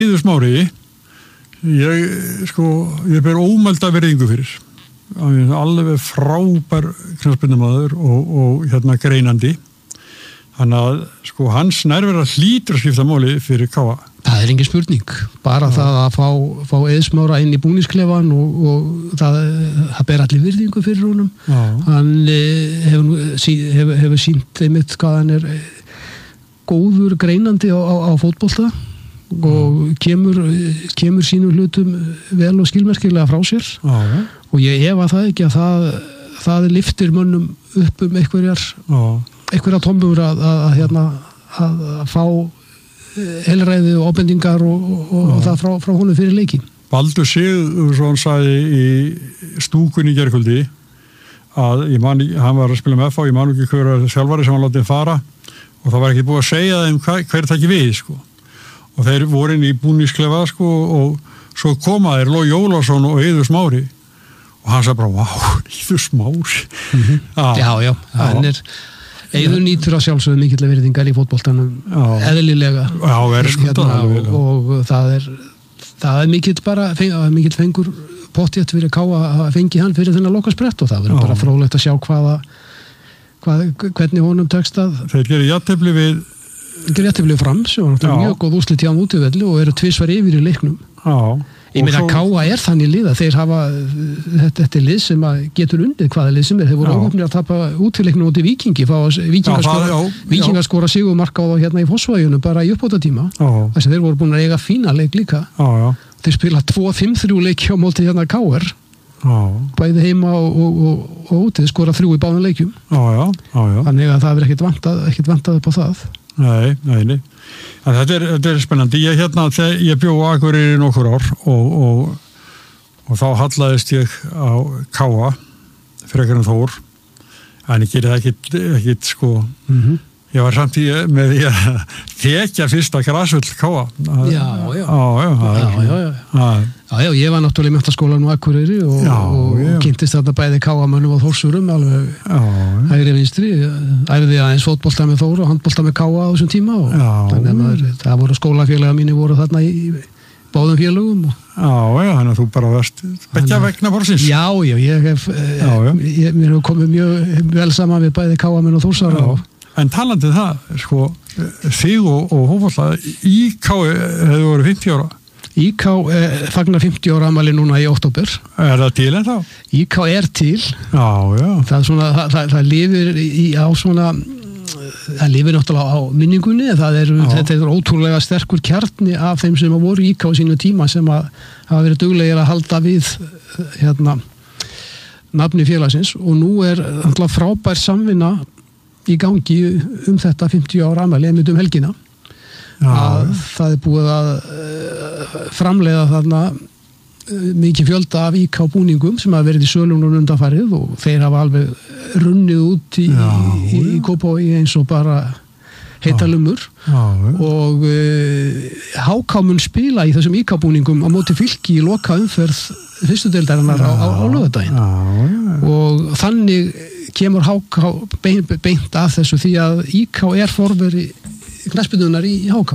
Eiður Smári, ég ber ómælda virðingu fyrir. Alveg frábær knattspyrnumaður og greinandi. Þannig að hans nærvera hlýtur að skipta máli fyrir KA. Það engin spurning. Bara það að fá Eiður Smára inn í búningsklefan og það ber allir virðingu fyrir honum. Hann hefur sýnt einmitt hvað hann góður greinandi á fótbolta og kemur sínum hlutum vel og skilmerkilega frá sér. Og ég efa það ekki að það lyftir mönnum upp einhverja tombur að fá heilræði og ábendingar og það frá honum fyrir leikin. Baldur Sigurðsson sagði í stúkunni í gærkvöldi að hann var að spila með FH, ég man ekki hver þjálfari sem hann látið fara og það var ekki búið að segja þeim hver taki við og þeir voru inn í búningsklefa og svo koma þeir Lói Ólafsson og Eiður Smári og hann sagði bara, Eiður Smári. Já, hann Eiður nýtur að sjálfsögðu mikill virðingar í fótboltanum eðlilega. Og það mikill fengur pottjætt fyrir KA að fengi hann fyrir þennan lokasprett og það verður bara fróðlegt að sjá hvernig honum tekst að. Þeir gerir jafntefli við Fram sem var mjög góð úrslit hjá útivelli og eru tvisvar yfir í leiknum. Ég meina KA þannig lið að þeir hafa þetta lið sem getur undið hvaða lið sem þeir voru óhefnir að tapa útleiknum út í Víkingi Víkingar skora sigurmark á þá í Fossvoginum bara í uppbótartíma þess að þeir voru búin að eiga fína leik líka þeir spila 2-5-3 leiki á móti KR bæði heima og úti skora 3 í báðum leikjum þannig að það er ekkert vantað upp á það. Nei. Þetta spennandi. Ég bjó á Akureyri nokkur ár og þá hallaðist ég á KA frekar en Þór en ég gerði það ekkit ég var samt með því að þekja fyrsta grasvöll KA. Já, ég var náttúrulega í menntaskólanum á Akureyri og kynntist þarna bæði KA-mönnum og Þórsurum alveg hægri vinstri æfði aðeins fótbolta með Þór og handbolta með KA á þessum tíma og þannig að það voru skólafélaga mínir voru þarna í báðum félögum. Þannig að þú bara varst beggja vegna borsins. Já, mér hefur komið mjög vel saman við bæði KA-menn og Þórsara. En talandi það, þig og hófalla, IK hefur voru 50 ára. IK fagnar 50 ára afmæli núna í október. Það til en þá? IK til. Já. Það lifir á svona, það lifir náttúrulega á minningunni, þetta ótrúlega sterkur kjarni af þeim sem voru IK á sínu tíma sem hafa verið duglegir að halda við nafni félagsins og nú náttúrulega frábær samvinna í gangi þetta 50 ára afmæli einmitt helgina að það búið að framleiða þarna mikið fjölda af IK búningum sem hafa verið í sölunum undanfarið og þeir hafa alveg runnið út í Kópavogi eins og bara heita lumur og HK mun spila í þessum IK búningum á móti Fylki í loka umferð fyrstu deildarinnar á laugardaginn og þannig kemur HK beint að þessu því að IK forveri knattspyrnunnar í HK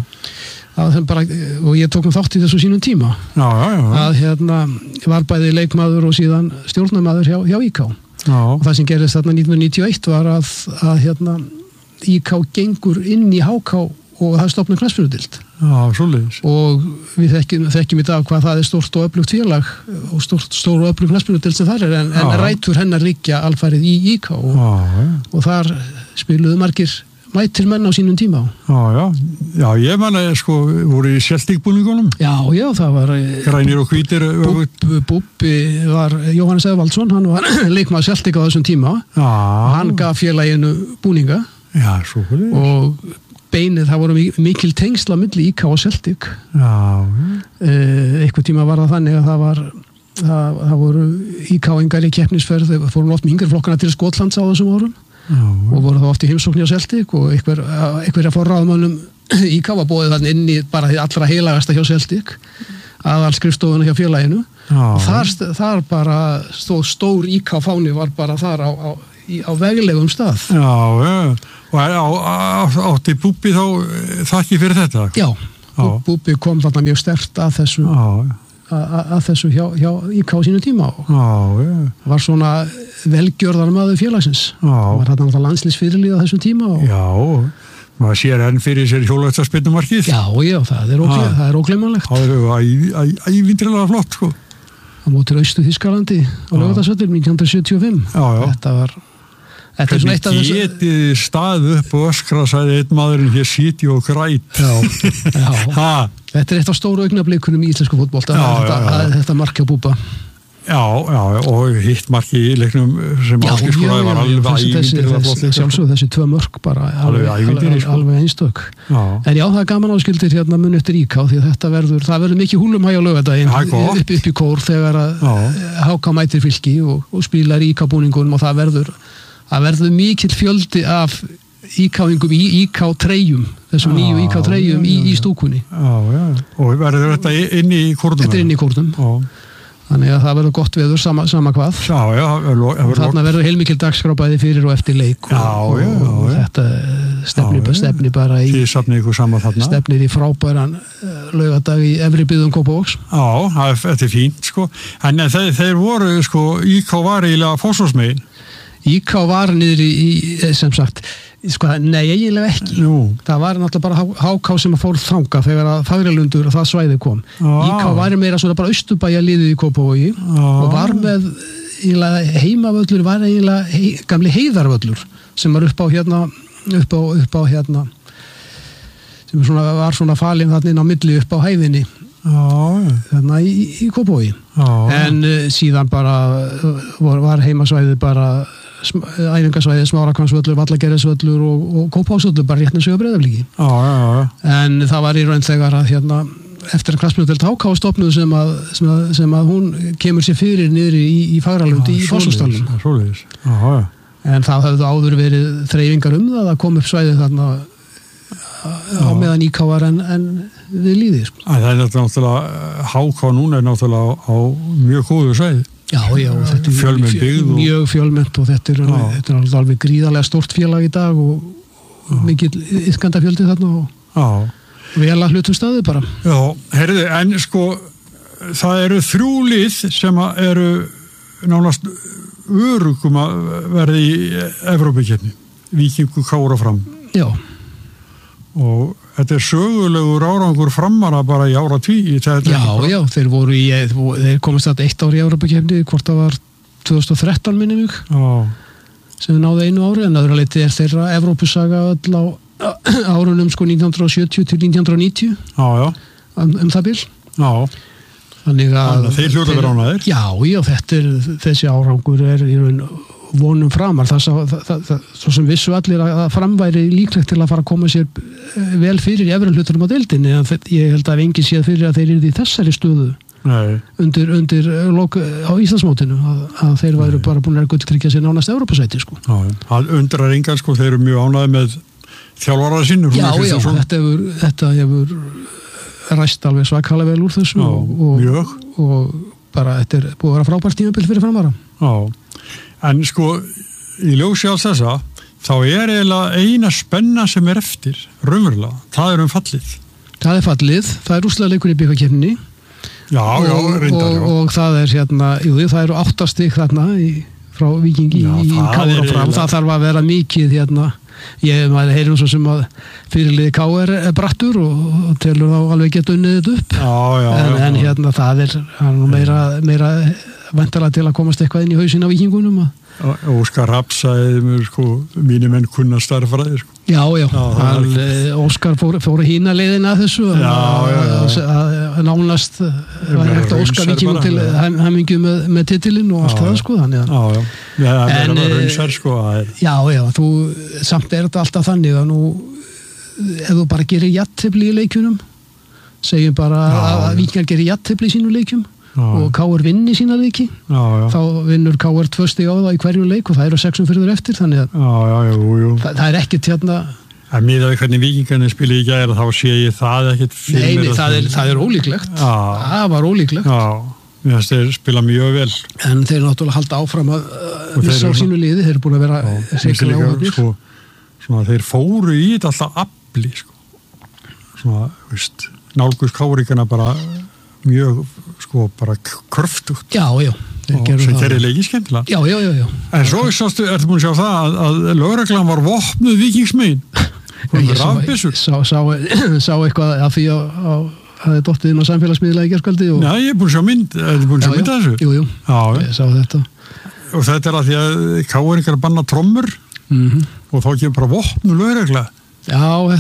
og ég tók þátt í þessu sínum tíma að var bæði leikmaður og síðan stjórnarmaður hjá IK og það sem gerist þarna 1991 var að IK gengur inn í HK og það stofnar knattspyrnudeild og við þekkjum í dag hvað það stórt og öflugt félag og stór og öflugt knattspyrnudeild sem þar en rætur hennar liggja alfarið í IK og þar spiluðu margir mætir menn á sínum tíma. Já, ég man að voru í Celtic-búningunum. Já, það var grænir og hvítir. Búbbi var Jóhannes Eðvaldsson, hann var leikmaður Celtic á þessum tíma. Hann gaf félaginu búninga. Já, svo fyrir. Og beinið, það voru mikil tengsla milli IK og Celtic. Eitthvað tíma var það þannig að það voru IK-ingar í keppnisferð, þeir fóru oft með yngri flokkana til Skotlands á þessum árum. Og voru þá oft í heimsókn hjá Celtic og einhverja forráðmönnum IK var bóðið þannig inn í bara því allra heilagasta hjá Celtic aðal skrifstofuna hjá félaginu og þar bara stór IK fáni var bara þar á veglegum stað. Og átti Búbbi þá þakki fyrir þetta? Já, Búbbi kom þarna mjög sterkt að þessu hjá IK á sínu tíma og var svona velgjörðar maður félagsins og var þarna landslýsfyrirlið á þessum tíma maður sér enn fyrir sér hjólrættarspyrnumarkið já, það er ógleymanlegt það er ævintýralega flott sko. á móti Austur-Þýskalandi á Laugardalsvelli 1975 Þetta er svona eitt af þessu... Getið staðið upp og öskra, sagði einn maðurinn, hér sitji og græt. Já. Þetta er eitt af stóru augnablikunum í íslensku fótbolta, þetta mark hjá Búbba. Já, og hitt marki í leiknum sem markiskoraði var alveg ævintýrlega flott. Sjálfsögðu þessi 2 mörk bara alveg einstök. En já, það er gaman áskildir hérna mun eftir IK því að það verður mikið húlumhæ á laugardaginn upp í kór þegar að HK mætir Fylki og spilar IK-búningunum og það verður mikill fjöldi af IK-ingum í IK-treyjum þessum nýju IK-treyjum í stúkunni og verður þetta inni í kórnum? Þetta er inni í kórnum þannig að það verður gott veður sama hvað þarna verður heilmikil dagskrá bæði fyrir og eftir leik og þetta stefnir bara í stefnir í frábæran laugardag í efri byggðum Kópavogs þetta er fínt sko en þeir voru sko IK var eiginlega fósforsmegin IK var niður í sem sagt, sko, nei, eiginlega ekki. Það var náttúrulega bara HK sem fór þanga þegar að Fagralundur og það svæði kom. IK var meira svona bara Austurbæja liðið í Kópavogi og var með heimavöllur, var eiginlega gamli heiðarvöllur sem var upp á hérna sem var svona falinn þarna inn á milli upp á hæðinni. Þarna í Kópavogi. En síðan bara var heimasvæðið bara æfingasvæði, Smárakvansvöllur, Vallagerðisvöllur og Kópavogsvöllur bara rétt eins og Breiðabliki. En það var í raun þegar að eftir að knattspyrnudeild HK stofnuð sem að hún kemur sér fyrir niður í Fagralundi í Fossúsdalnum. En það höfðu áður verið þreifingar það að koma upp svæðið þarna á meðan IK var en við líði. Það er náttúrulega HK núna er náttúrulega á mjög góðu svæði. Já, þetta er mjög fjölmennt og þetta er alveg gríðarlega stórt félag í dag og mikill iðkandafjöldi þarna og vel að hlutum staði bara. Já, heyrðu, en sko það eru 3 lið sem eru nánast örugum að verða í Evrópukeppni. Víkingur, KR og Fram. Já. Og þetta er sögulegur árangur Framara bara í áratví. Já, þeir komast þetta 1 ár í Evrópukeppni, hvort það var 2013 minni mig, sem við náðu 1 ári, en öðru leyti er þeirra Evrópusaga öll á árunum sko 1970 til 1990 það bil. Þannig að þeir hljóta vera ánægðir. Já, þessi árangur er í raun vonum Framar, svo sem vissu allir að Fram væri líklegt til að fara að koma sér vel fyrir í efri hlutunum á deildinni, en ég held að enginn séð fyrir að þeir eru í þessari stöðu undir lok á Íslandsmótinu að þeir væru bara búin að gulltryggja sér nánast Evrópusæti sko. Það undrar engan sko, þeir eru mjög ánægðir með þjálfarana sín. Þetta hefur ræst alveg svakalega vel úr þessu og bara þetta er búið að vera frábært tímabil fyrir Framara. En sko, í ljósi alls þessa, þá er eiginlega eina spenna sem er eftir, raunverulega, það er fallið. Það er fallið, það er úrslitaleikur í bikarkeppninni. Og það er það eru 8 stig þarna frá Víkingi í KR og Fram. Það þarf að vera mikið maður heyrir svo sem að fyrirliði KR er brattur og telur þá alveg geta unnið þetta upp. En það er meira væntanlega til að komast eitthvað inn í hausinn á Víkingunum. Óskar Rapp sagði mér sko, mínir menn kunna starffræði sko. Já, Óskar fór hína leiðina að þessu að nánast var eftir Óskar Víkingum til hamingju með titilinn og allt það sko. Þú samt er þetta alltaf þannig að nú ef þú bara gerir jafntefli í leikjunum, segjum bara að Víkingar gerir jafntefli í sínu leikjum og KR vinni sína leiki, þá vinnur KR 2 stig á það í hverju leik og það eru 6 fyrir eftir, þannig að það er ekkert að miðað við hvernig Víkingarnir spila í gær, þá sé ég það ekkert fyrir mér. Það er ólíklegt. Það var ólíklegt. Þeir spila mjög vel. En þeir náttúrulega halda áfram að vissa á sínu liði, þeir eru búin að vera hrikalega óhafnir. Þeir fóru í þetta alltaf afli sko. Svona, nálgust káringana bara mjög, sko, bara kröftugt. Já. Og sem gerir leikinn skemmtilega. Já. En svo ertu búin að sjá það að lögreglan var vopnuð víkingsmegin. Ég sá eitthvað af því að það dottið inn á samfélagsmiðla í gærkvöldi. Já, ég er búin að sjá mynd af þessu. Jú, ég sá þetta. Og þetta að því að káringar banna trommur og þá kemur bara vopnuð lögregla. Já,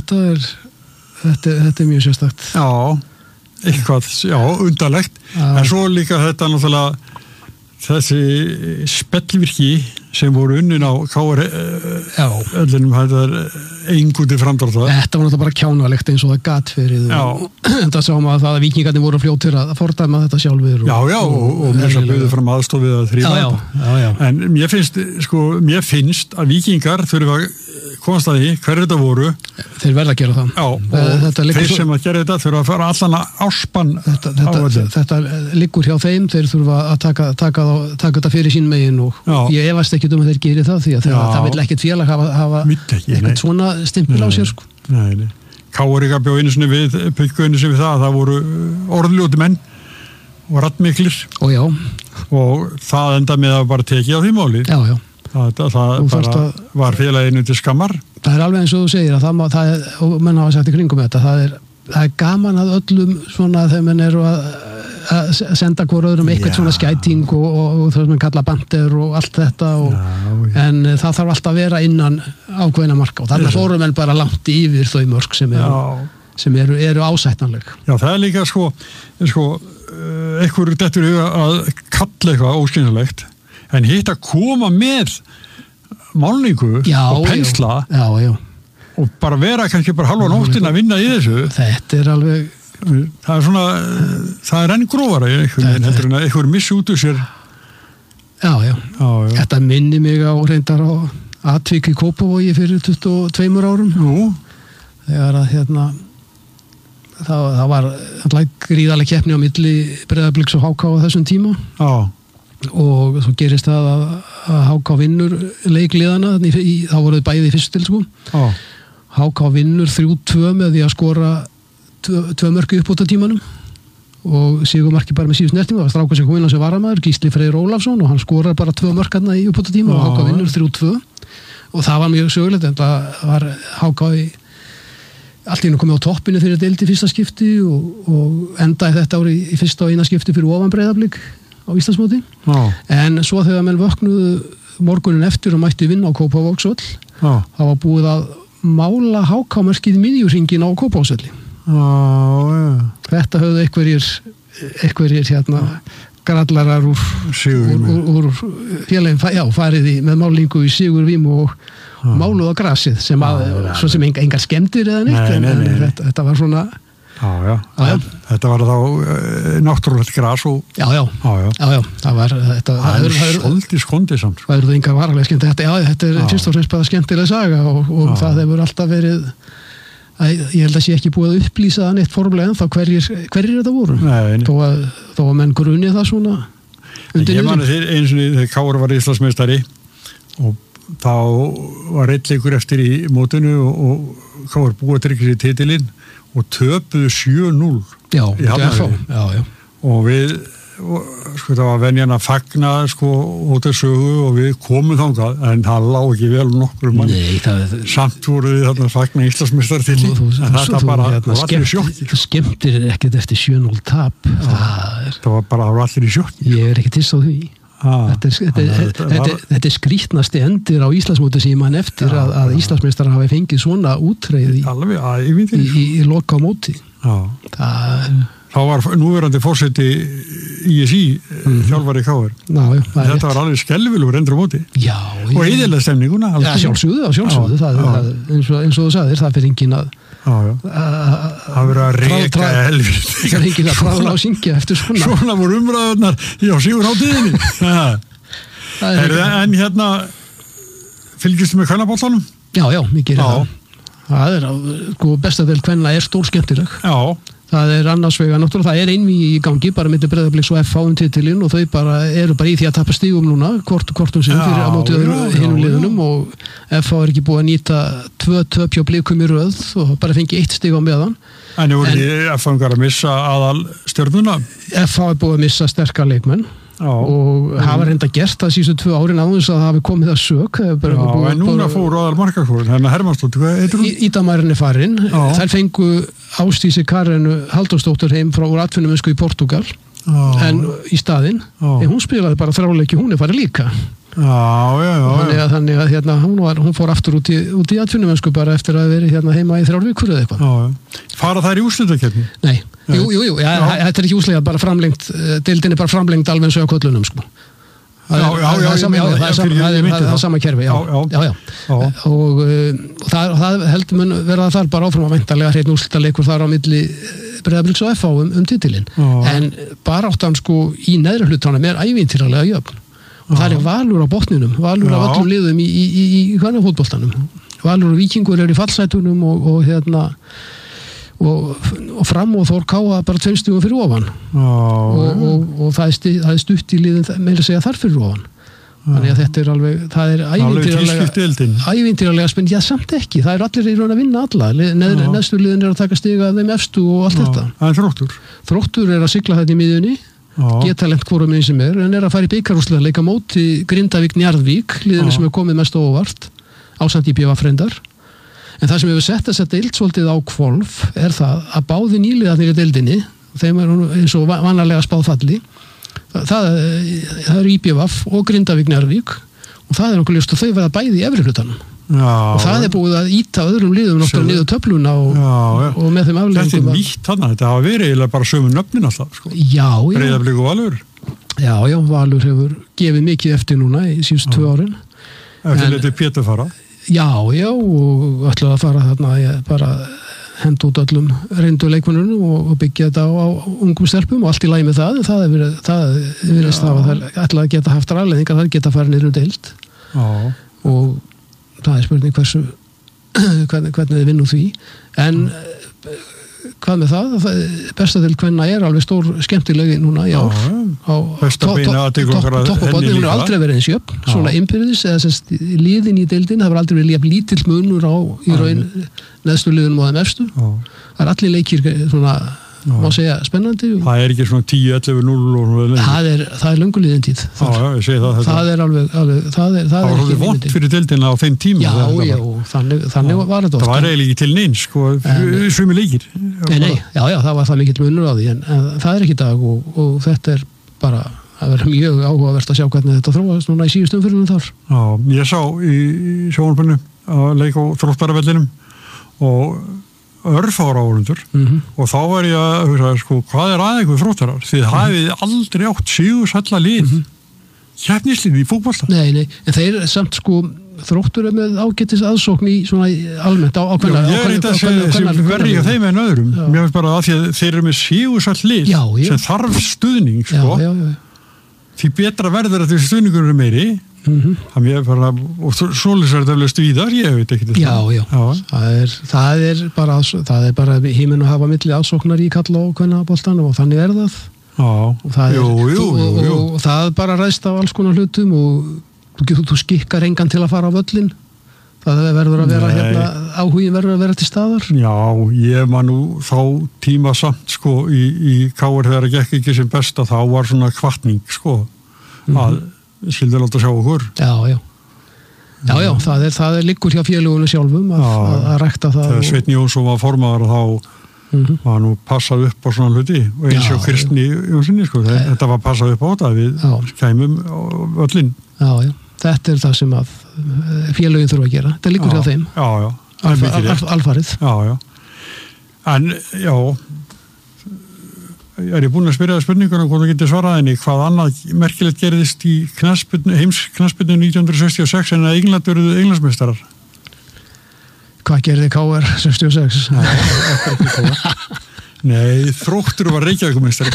þetta er mjög sérstakt. Já, eitthvað, undarlegt. En svo líka þetta náttúrulega þessi spellvirki sem voru unnin á KR öllinum, þetta engundi framdráttar. Þetta var náttúrulega bara kjánalegt eins og það gat fyrir en það sáum að það að víkingarnir voru fljótir að fordæma þetta sjálfur. Og mér sem buðu fram aðstofið að þrýfa þetta. En mér finnst að víkingar þurfa að komast að því hverju þetta voru. Þeir verða að gera það. Og þeir sem að gera þetta þurfa að fara allan að áspann á þetta. Þetta liggur hjá þeim, þeir þurfa að taka þetta fyrir sín megin og ég efast ekki að þeir geri það því að það vil ekkert félag hafa ekkert svona stimpil á sér. Nei. Káringar bjó einu sinni við, Pukku einu sinni við það voru orðljóti menn og raddmiklir. Og það enda með að bara tekið á því máli. Já. Það bara var félaginu til skammar. Það er alveg eins og þú segir og menn hafa sagt í kringum þetta, það er gaman að öllum svona þegar menn eru að senda hver öðrum eitthvað svona skæting og það sem mann kalla bandir og allt þetta en það þarf alltaf að vera innan ákveðna marka og þarna fórum menn bara langt yfir þau mörk sem eru ásættanleg. Já, það er líka einhverju dettur að kalla eitthvað óskynsalegt en hitt að koma með málningu og pensla og bara vera kannski bara halva nóttin að vinna í þessu. Þetta er alveg það er enn grófara heldur en að einhver missi út úr sér. Já. Þetta minni mig á reyndar á atvik í Kópavogi fyrir 22 árum. Þegar að það var gríðarleg keppni á milli Breiðabliks og HK á þessum tíma. Og svo gerist það að HK vinnur leikliðana, þá voruð bæði í fyrstu til HK vinnur 3-2 með því að skora 2 mörk í uppbótartímanum og sigurmarki bara með síðust snertingu. Það var strákur sem kom inn á sem varamaður, Gísli Freyr Ólafsson og hann skorar bara 2 mörk í uppbótartíma og HK vinnur 3-2 og það var mjög sögulegt en það var HK allt í einu komið á toppinu fyrir deild í fyrsta skipti og endaði þetta ári í fyrsta og eina skipti fyrir ofan Breiðablik á Íslandsmóti. En svo þegar menn vöknuðu morgunin eftir og mætti vinna á Kópavogsvöll það var búið að mála HK-merkið miðjurhringin á Kópavogsvölli. Þetta höfðu einhverjir grallarar úr félagin farið með málingu í Sigurvím og máluð á grasið sem engar skemmtir eða neitt en þetta var svona þetta var þá náttúrulegt gras og það var svolítið skondið samt. Það eru það engar varalega skemmt þetta er fyrst og fremst bara skemmtilega saga og það hefur alltaf verið ég held að sé ekki búið að upplýsa það neitt formlega en þá hverjir þetta voru þó að menn grunni það svona undir ég mani eins og þegar Kári var Íslandsmeistari og þá var einn leikur eftir í mótinu og Kári búið að tryggja sér titilinn og töpuðu 7-0 í Hafnarfirði og við það var venjan að fagna út af sögu og við komum þangað en það lá ekki vel nokkur mann samt voru við þarna að fagna Íslandsmeistaratitil en þetta bara var allir í sjokki. Þú skemmtir ekkert eftir 7-0 tap það var allir í sjokki. Ég er ekki til á því. Þetta er skrítnasti endir á Íslandsmóti sem ég man eftir að Íslandsmeistarar hafi fengið svona útreið í loka á móti. Þá var núverandi forseti ISI þjálfari KR. Þetta var alveg skelfilegur endur á móti. Og eyðilega stemninguna. Sjálfsögðu. Eins og þú sagðir, það fyrir enginn að það verður að reka helvið. Það er enginn að frála og syngja eftir svona. Svona voru umræðunar sigur hátíðinni. En hérna fylgistu með kvennabóltanum? Já, ég gerir það. Það er bestadel kvenna er stórskemmtileg. Það er annars vega náttúrulega, það er einvígi í gangi bara milli Breiðabliks og FH titilinn og þau eru bara í því að tappa stigum núna hvort sem fyrir á móti hinum liðunum og FH er ekki búið að nýta 2 töp hjá Blikum í röð og bara fengi 1 stig á meðan En þú voru F-fangar að missa aðal stjörnuna? FH er búið að missa sterkar leikmenn og hafa reynda gert það síðustu 2 árin áður að það hafi komið það sök. En núna fóru aðal markakórinn, hérna Hermannsdóttir, hvað heitir hún? Ídamærin er farin. Þær fengu Ásdísi Karenu Halldórsdóttur heim frá atvinnumennsku í Portúgal en í staðinn, hún spilaði bara 3 leiki, hún er farið líka. Þannig að hérna, hún fór aftur út í atvinnumennsku bara eftir að veri hérna heima í 3 vikur eða eitthvað. Fara þær í úrslitakeppni? Nei, jú, þetta er ekki úrslit, bara framlengt, deildin er bara framlengt alveg eins og á köllunum, sko. Það er sama kerfi, og það heldur mun verða þar bara áfram að væntanlega hreinn úrslitaleikur þar á milli Breiðabliks og FH titilinn, en baráttan sko í neðri hlutanum er ævintýralega jöfn. Og það er Valur á botninum, Valur af öllum liðum í kvennafótboltanum. Valur og Víkingur eru í fallsætunum og Fram og Þór Káa bara 2 stigum fyrir ofan. Og það er stutt í liðin meira að segja þar fyrir ofan. Þannig að þetta er alveg, það er ævintýralega spennt, samt ekki, það er allir í raun að vinna alla. Neðstu liðin er að taka stiga þeim efstu og allt þetta. En Þróttur er að sigla þetta í miðjunni. Geta lent hvorum einn sem er, en er að fara í bikarúrslit að leika móti Grindavík Njarðvík, liðinu sem er komið mest óvart ásamt í BVF-reyndar. En það sem hefur sett þess að deild svolítið á hvolf er það að báði nýliðarnir í deildinni, þeim er eins og vanalega spáð falli, það er í BVF og Grindavík Njarðvík og það er okkur ljóst að þau verða bæði í efri hlutanum. Og það er búið að íta öðrum liðum náttúrulega niður töfluna og með þeim afleggingum. Þetta er nýtt þarna, þetta hafa verið eiginlega bara sömu nöfnin alltaf, sko. Breiðablik og Valur. Já, Valur hefur gefið mikið eftir núna í síðustu 2 árin. Eftir letið Pétur fara. Já, og ætlaði að fara þarna bara henda út öllum reyndu leikmönnunum og byggja þetta á ungum stelpum og allt í lagi með það. Það virðist það að það ætlaði að geta haft afleiðingar, það geta farið niður deild. Og það er spurning hvernig þið vinnum því, en hvað með það? Besta til hvenna er alveg stór skemmtilegi núna í ár toppabotni, hún er aldrei verið eins jöfn svona innbyrðis, eða sérst liðin í deildin, það var aldrei verið jafn lítill munur á í raun neðstu liðunum og þeim efstu, það er allir leikir svona má segja spennandi. Það er ekki svona 10-11-0 það er lönguliðin tíð það er alveg það var alveg vont fyrir deildina á þeim tíma. Já, þannig var þetta það var eiginlega ekki til neins sko, svimi leikir. Nei, það var það mikill munur á því en það er ekki dag og þetta er bara að vera mjög áhugavert að sjá hvernig þetta þróast núna í síðustum fyrirlunum þar. Já, ég sá í sjónvarpinu að leika á Þróttaravellinum og örfára áhundur og þá var ég að hugsa, sko, hvað er aðeins Þróttarar? Þið hafið aldrei átt sigursælla lið keppnislið í fótbolta. Nei, en þeir samt sko Þróttur er með ágætis aðsókn í svona almennt á hvernig ég er eitthvað sem verði á þeim en öðrum. Mér finnst bara að því að þeir eru með sigursæll lið sem þarf stuðning sko. Því betra verður að þessi stuðningur eru meiri og svoleiðis er þetta eflaust víðar, ég veit ekki þetta. Það er bara híminn að hafa milli aðsóknar í kalla og kvennaboltanum og þannig er það. Og það bara ræðst af alls konar hlutum og þú skikkar engan til að fara á völlin. Það verður að vera áhugin verður að vera til staðar. Já, ég man nú þá tíma samt sko í KR þegar það gekk ekki sem best að þá var svona hvatning sko að skildi láta sjá okkur. Já, það er liggur hjá félagunum sjálfum að rækta það. Þegar Sveinn Jónsson var formaður þá var nú passað upp á svona hluti og eins og Kristni Jónssoni sko, þetta var passað upp á þetta við kæmum öllin. Já, þetta er það sem að félagin þurfa að gera. Þetta liggur hjá þeim. Alfarið. Já. En er ég búinn að spyrja það spurningunum hvort þú getur svarað henni hvað annað merkilegt gerðist í knattspyrnu 1966 en að England verið Englandsmeistarar? Hvað gerði KR 66? Nei, Þróttur var Reykjavíkurmeistari.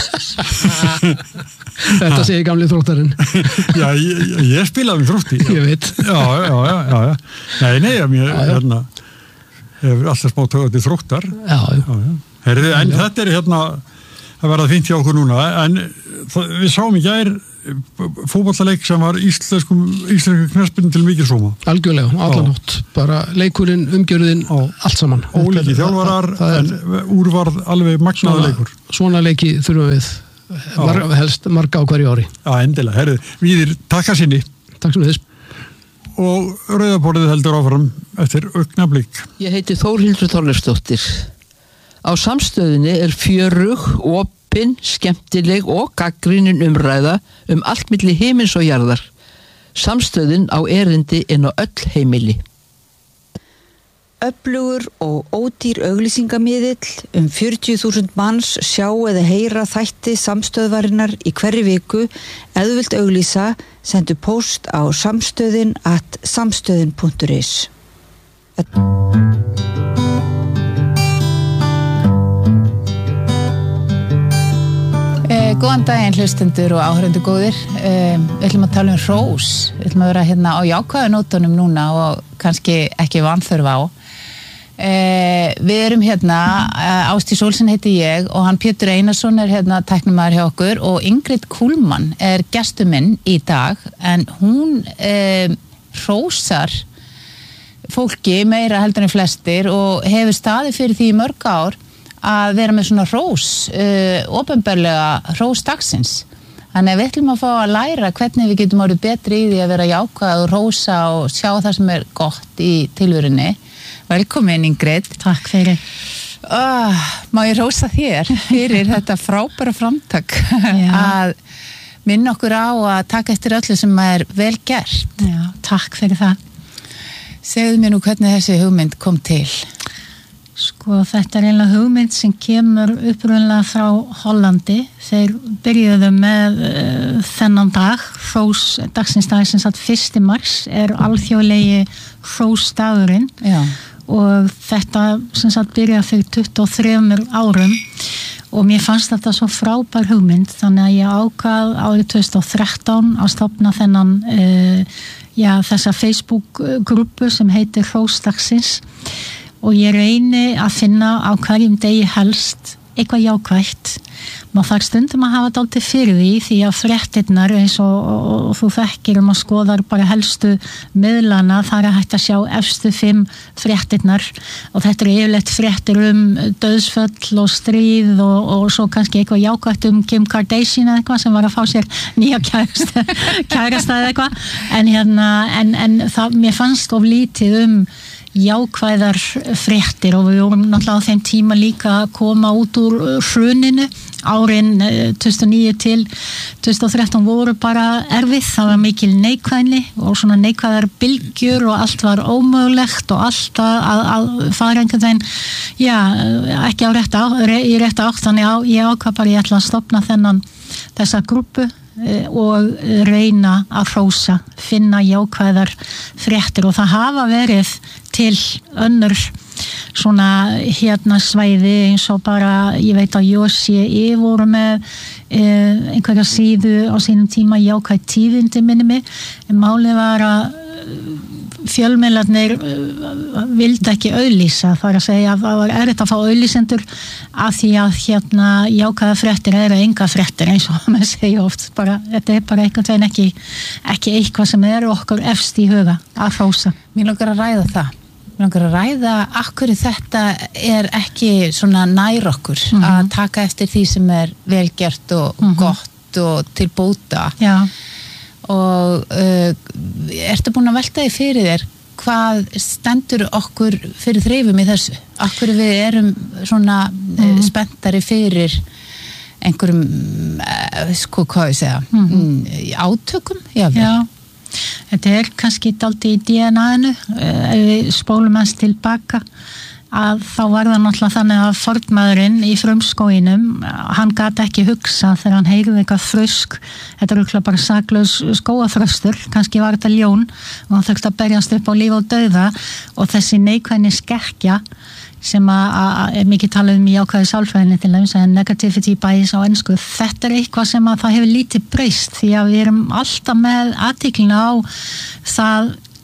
Þetta segir gamli Þróttarinn. Já, ég spilaði með Þrótti. Ég veit. Já. Nei, ég hef alltaf smá tögað til Þróttar. Já. En þetta er það verða fínt hjá okkur núna, en við sáum í gær fótballaleik sem var íslensku knattspyrnu til mikið sóma. Algjörlega, allanótt, bara leikurinn, umgjörðin, allt saman. Ólíki þjálfarar, en úrvarð alveg magnaður leikur. Svona leiki þurfum við helst marga á hverju ári. Já, endilega, herðu, Víðir, takk að sinni. Takk sem þess. Og rauðaborðið heldur áfram eftir augnablik. Ég heiti Þórhildur Þorleifsdóttir. Á Samstöðinni fjörug, opin, skemmtileg og gagnrýnin umræða allt milli himins og jarðar. Samstöðin á erindi inn á öll heimili. Öflugur og ódýr auglýsingamiðill 40.000 manns sjá eða heyra þætti Samstöðvarinnar í hverri viku. Ef þú vilt auglýsa, sendu post á samstöðin@samstöðin.is. Góðan daginn hlustendur og áhörendur góðir. Við ætlum að tala hrós. Við ætlum að vera hérna á jákvæðu nótunum núna og kannski ekki vanþörf á. Við erum hérna, Ásdís Olsen heiti ég og hann Pétur Einarsson hérna tæknimaður hjá okkur og Ingrid Kuhlmann gestur minn í dag en hún hrósar fólki meira heldur en flestir og hefur staðið fyrir því í mörg ár að vera með svona hrós, opinberlega hrós dagsins. Þannig að við ætlum að fá að læra hvernig við getum orðið betri í því að vera jákvæð og hrósa og sjá það sem gott í tilverunni. Velkomin Ingrid. Takk fyrir. Má ég hrósa þér fyrir þetta frábæra framtak að minna okkur á að taka eftir öllu sem vel gert. Já, takk fyrir það. Segðu mér nú hvernig þessi hugmynd kom til. Sko, þetta eiginlega hugmynd sem kemur upprunalega frá Hollandi. Þeir byrjuðu með þennan dag, dagsins dag sem sagt 1. mars alþjóðlegi hrósdagurinn. Já. Og þetta sem sagt byrjaði fyrir 23 árum og mér fannst þetta svo frábær hugmynd þannig að ég ákvað árið 2013 að stofna þennan þessa Facebook-grúpu sem heitir Hrósdagsins og ég reyni að finna á hverjum degi helst eitthvað jákvætt. Maður þarf stundum að hafa dálítið fyrir því að fréttirnar eins og þú þekkir að skoðar bara helstu miðlana, þar hægt að sjá efstu 5 fréttirnar og þetta yfirleitt fréttir dauðsföll og stríð og svo kannski eitthvað jákvætt Kim Kardashian eða eitthvað sem var að fá sér nýja kærasta eða eitthvað en það, mér fannst of lítið jákvæðar fréttir og við vorum náttúrulega á þeim tíma líka að koma út úr hruninu árin 2009 til 2013 voru bara erfið, það var mikil neikvæðni og svona neikvæðar bylgjur og allt var ómögulegt og allt að fara einhvern veginn ekki í rétta átt þannig ég ákvað bara ég ætla að stofna þessa grúpu og reyna að hrósa, finna jákvæðar fréttir og það hafa verið til önnur svona svæði eins og bara, ég veit að Jósi voru með einhverja síðu á sínum tíma jákvæð tíðindi minni mig, en málið var að fjölmiðlarnir vildi ekki auglýsa, það að segja að það var erfitt að fá auglýsendur af því að jákvæða fréttir enga fréttir eins og maður segja oft bara, þetta bara einhvern veginn ekki eitthvað sem okkur efst í huga að hrósa. Mér langar að ræða það. Mér langar að ræða af hverju þetta ekki svona nær okkur að taka eftir því sem vel gert og gott og til bóta. Já. Og ertu búin að velta því fyrir þér hvað stendur okkur fyrir þreifum í þessu? Af hverju við erum svona spenntari fyrir einhverjum hvað ég segja átökum? Já, þetta kannski dálítið í DNA-inu ef við spólum hans tilbaka að þá var það náttúrulega þannig að fornmaðurinn í frumskóginum, hann gat ekki hugsa þegar hann heyrði eitthvað frusk, þetta örugglega bara saklaus skógaþröstur, kannski var þetta ljón og hann þurfti að berjast upp á líf og dauða og þessi neikvæðni skekkja sem að mikið talað í jákvæðu sálfræðinni til dæmis, negativity bias á ensku, þetta eitthvað sem að það hefur lítið breyst því að við erum alltaf með athyglina á það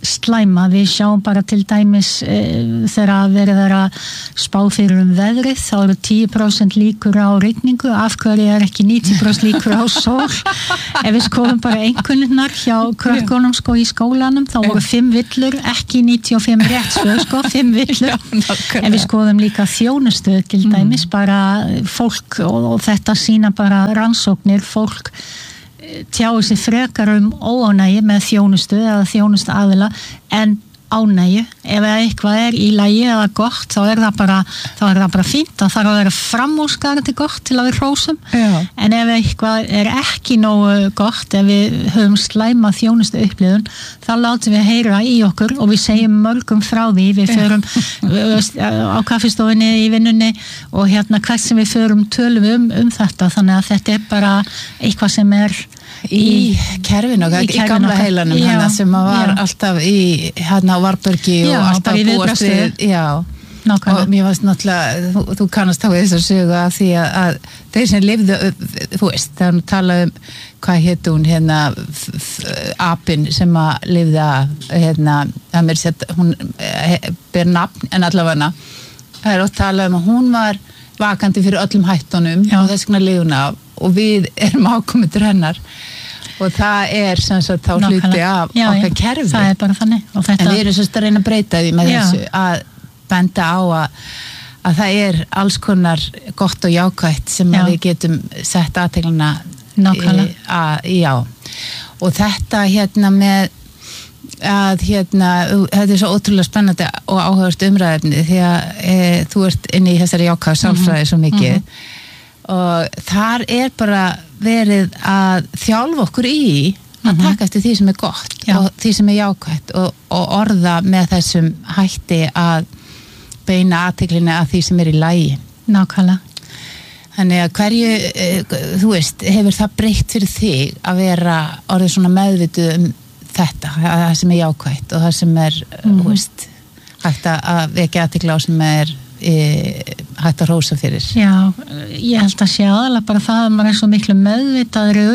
slæma. Við sjáum bara til dæmis þegar verið að spá fyrir veðrið, þá eru 10% líkur á rigningu, af hverju ekki 90% líkur á sól. Ef við skoðum bara einkunnirnar hjá krökkunum sko í skólanum, þá voru 5 villur, ekki 95 réttsvör sko, 5 villur. En við skoðum líka þjónustu til dæmis, bara fólk og þetta sína bara rannsóknir, fólk tjáu sig frekar óánægju með þjónustu eða þjónustu aðila en ánægju. Ef eitthvað í lagi eða gott, þá er það bara fínt, það þarf að vera framúrskarandi gott til að við hrósum. En ef eitthvað ekki nógu gott, ef við höfum slæma þjónustu upplifun, þá látum við heyra í okkur og við segjum mörgum frá því. Við förum á kaffistofunni í vinnunni og hvert sem við förum tölum þetta, þannig að þetta bara eitthvað sem í kerfinu í gamla heilanum hana sem var alltaf í hana á Varbergi og alltaf búast við og mér varst náttúrulega þú kannast þá þess að sögu að því að þeir sem lifðu þú veist, þegar hún talaði hvað hétt hún apinn sem að lifði að mér sett hún ber nafn en allavega það oft talað að hún var vakandi fyrir öllum hættunum og þess vegna lifði hún af og við ákomendur hennar og það sem sagt þá hluti af okkar kerfi. Það bara þannig. En við erum svo að reyna að breyta því með þessu að benda á að það alls konar gott og jákvætt sem að við getum sett aðteglina og þetta með að þetta svo ótrúlega spennandi og áhugavert umræðefni því að þú ert inni í þessari jákvæðu sálfræði svo mikið og þar bara verið að þjálfa okkur í að taka eftir því sem gott og því sem jákvætt og orða með þessum hætti að beina athyglinni að því sem í lagi. Nákvæmlega. Þannig að hverju, þú veist, hefur það breytt fyrir þig að vera orðið svona meðvituð þetta, það sem jákvætt og það sem þú veist, hægt að vekja athygli á sem hægt að hrósa fyrir. Já, ég held að sé aðalega bara það að maður svo miklu meðvitaðri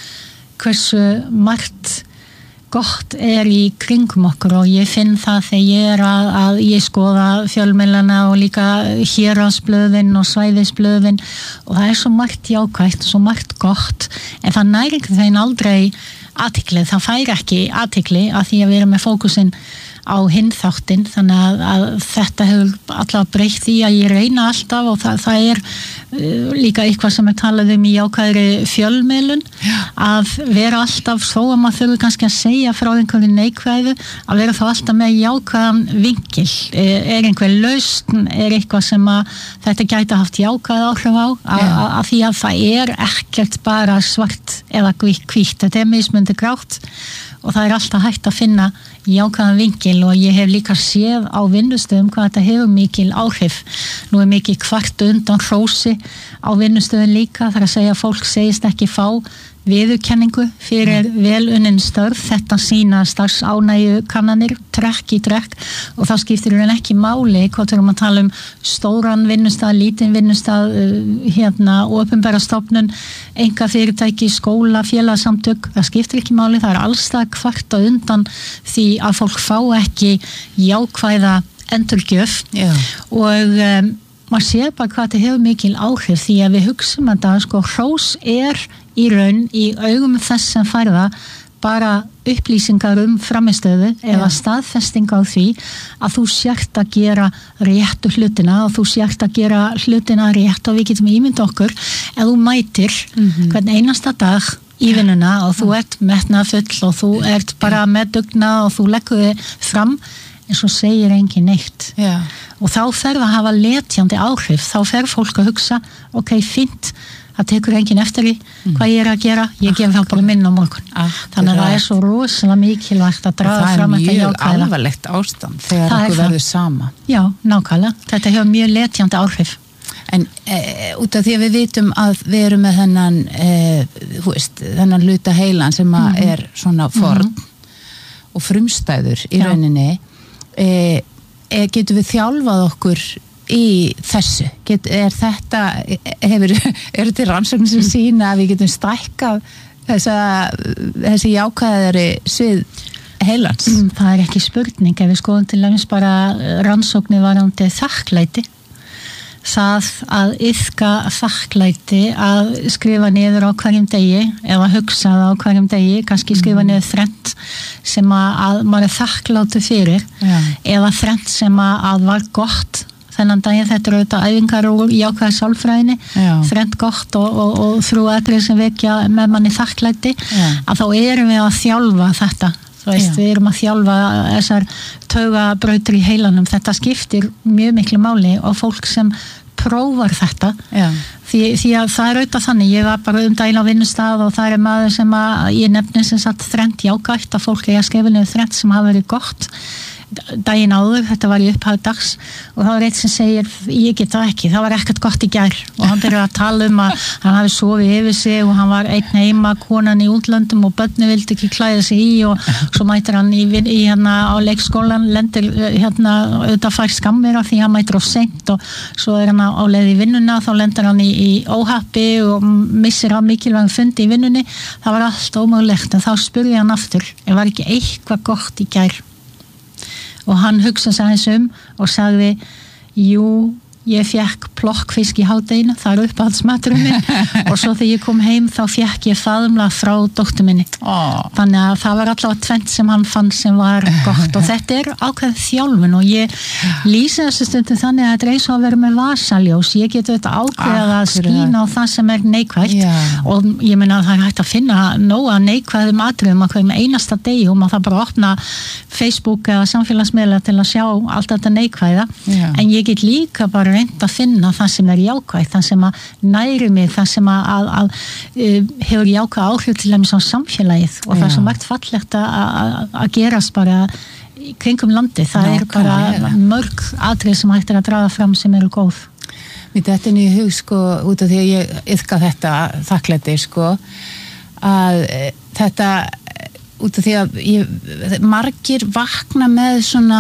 hversu margt gott í kringum okkur og ég finn það þegar ég að ég skoða fjölmiðlana og líka héraðsblöðin og svæðisblöðin og það svo margt jákvætt og svo margt gott en það næri þeim aldrei athygli, það fær ekki athygli af því að við erum með fókusinn á hinn þáttinn, þannig að þetta hefur allavega breytt því að ég reyna alltaf og það líka eitthvað sem talað í jákvæðri fjölmiðlun að vera alltaf, þó að maður þurfi kannski að segja frá einhverju neikvæðu, að vera þá alltaf með jákvæðan vinkil, einhver lausn, eitthvað sem að þetta gæti haft jákvæð áhrif á, að því að það ekkert bara svart eða hvítt, þetta mismunandi grátt og það alltaf hægt að finna jákvæðan vinkil og ég hef líka séð á vinnustöðum hvað þetta hefur mikil áhrif. Nú mikið kvart undan hrósi á vinnustöðum líka, þar að segja að fólk segist ekki fá viðurkenningu fyrir vel unnin störf, þetta sína starfsánægju kannanir, trekk í trekk og þá skiptir ekki máli hvort erum að tala stóran vinnustað, lítinn vinnustað, opinbera stofnun, einkafyrirtæki, skóla, félagsamtök, það skiptir ekki máli, það allstað kvart á undan því að fólk fá ekki jákvæða endurgjöf og maður sér bara hvað þetta hefur mikil áhrif því að við hugsum að það hrós í raun í augum þess sem færða bara upplýsingar framistöðu eða staðfesting á því að þú sért að gera réttu hlutina og þú sért að gera hlutina rétt og við getum ímynda okkur ef þú mætir hvern einasta dag í vinnuna og þú metnaðfull og þú bara með dugnað og þú leggur þig fram en svo segir engin neitt og þá fer það að hafa letjandi áhrif, þá fer fólk að hugsa ok, fínt, það tekur engin eftir því hvað ég að gera, ég gef þá bara minn á morgun þannig að það svo rosalega mikilvægt að draga fram þetta jákvæða. Það mjög alvarlegt ástand þegar okkur verður sama. Já, nákvæmlega, þetta hefur mjög letjandi áhrif. En út af því að við vitum að við erum með þennan hluta heilan sem svona forn og frumstæður í rauninni getum við þjálfað okkur í þessu eru til rannsóknir sem sýna að við getum stækkað þessi jákvæðari svið heilans. Það ekki spurning, ef við skoðum til dæmis bara rannsóknir varðandi þakklæti. Það að iðka þakklæti, að skrifa niður á hverjum degi eða hugsa það á hverjum degi, kannski skrifa niður þrennt sem að maður þakklátur fyrir eða þrennt sem að var gott þennan daginn. Þetta auðvitað æfingar úr jákvæða sálfræðinni, þrennt gott og þrjú atriði sem vekja með manni þakklæti, að þá erum við að þjálfa þetta. Við erum að þjálfa þessar taugabrautir í heilanum. Þetta skiptir mjög miklu máli og fólk sem prófar þetta því að það auðvitað þannig. Ég var bara daginn á vinnustað og það maður sem að ég nefni sem sagt þrennt jákvætt, að fólk að skrifa niður þrennt sem hafa verið gott daginn áður, þetta var í upphaf dags og það var eitt sem segir, ég get það ekki, það var ekkert gott í gær og hann byrjaði að tala að hann hafi sofið yfir sig og hann var einn heima, konan í útlöndum og börni vildi ekki klæða sig í og svo mætir hann í hérna á leikskólan, lendir hérna auðvitað fær skammir af því hann mætir of seint og svo hann á leið í vinnuna, þá lendir hann í óhappi og missir af mikilvægum fundi í vinnunni. Það var allt ómögulegt, en þá spurði hann aftur, var ekki eitthvað gott í gær? Og hann hugsaði aðeins og sagði, jú, ég fekk plokkfisk í hádeginu, það uppáhaldsmaturinn minn og svo þegar ég kom heim þá fekk ég faðmlag frá dóttur minni. Þannig að það var allavega tvennt sem hann fann sem var gott og þetta ákveðið þjálfun og ég lýsi þessu stundum þannig að þetta eins og að vera með vasaljós. Ég get auðvitað ákveðið að skína á það sem neikvætt og ég meina að það hægt að finna nóga neikvæðum atriðum á hverjum einasta degi og maður það bara opna Facebook eða samfélagsmiðla til að sjá allt þetta neikvæða. En ég get líka bara reynd að finna það sem jákvætt, það sem að næri mig, það sem að hefur jákvæð áhrif til dæmis á samfélagið og það er svo margt fallegt að gerast bara í kringum landi. Það bara mörg atrið sem hægt að draga fram sem eru góð. Þetta er í hug sko, út af því að ég iðka þetta þakklæti sko, að þetta út af því að margir vakna með svona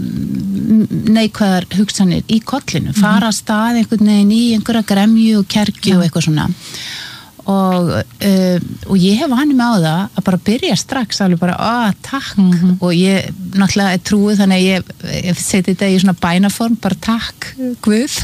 neikvæðar hugsanir í kollinu, fara að stað einhvern veginn í einhverja gremju og kergju og eitthvað svona og ég hef vanið mig á það að bara byrja strax alveg bara, takk og ég náttúrulega trúið þannig að ég seti þetta í svona bænaform, bara takk Guð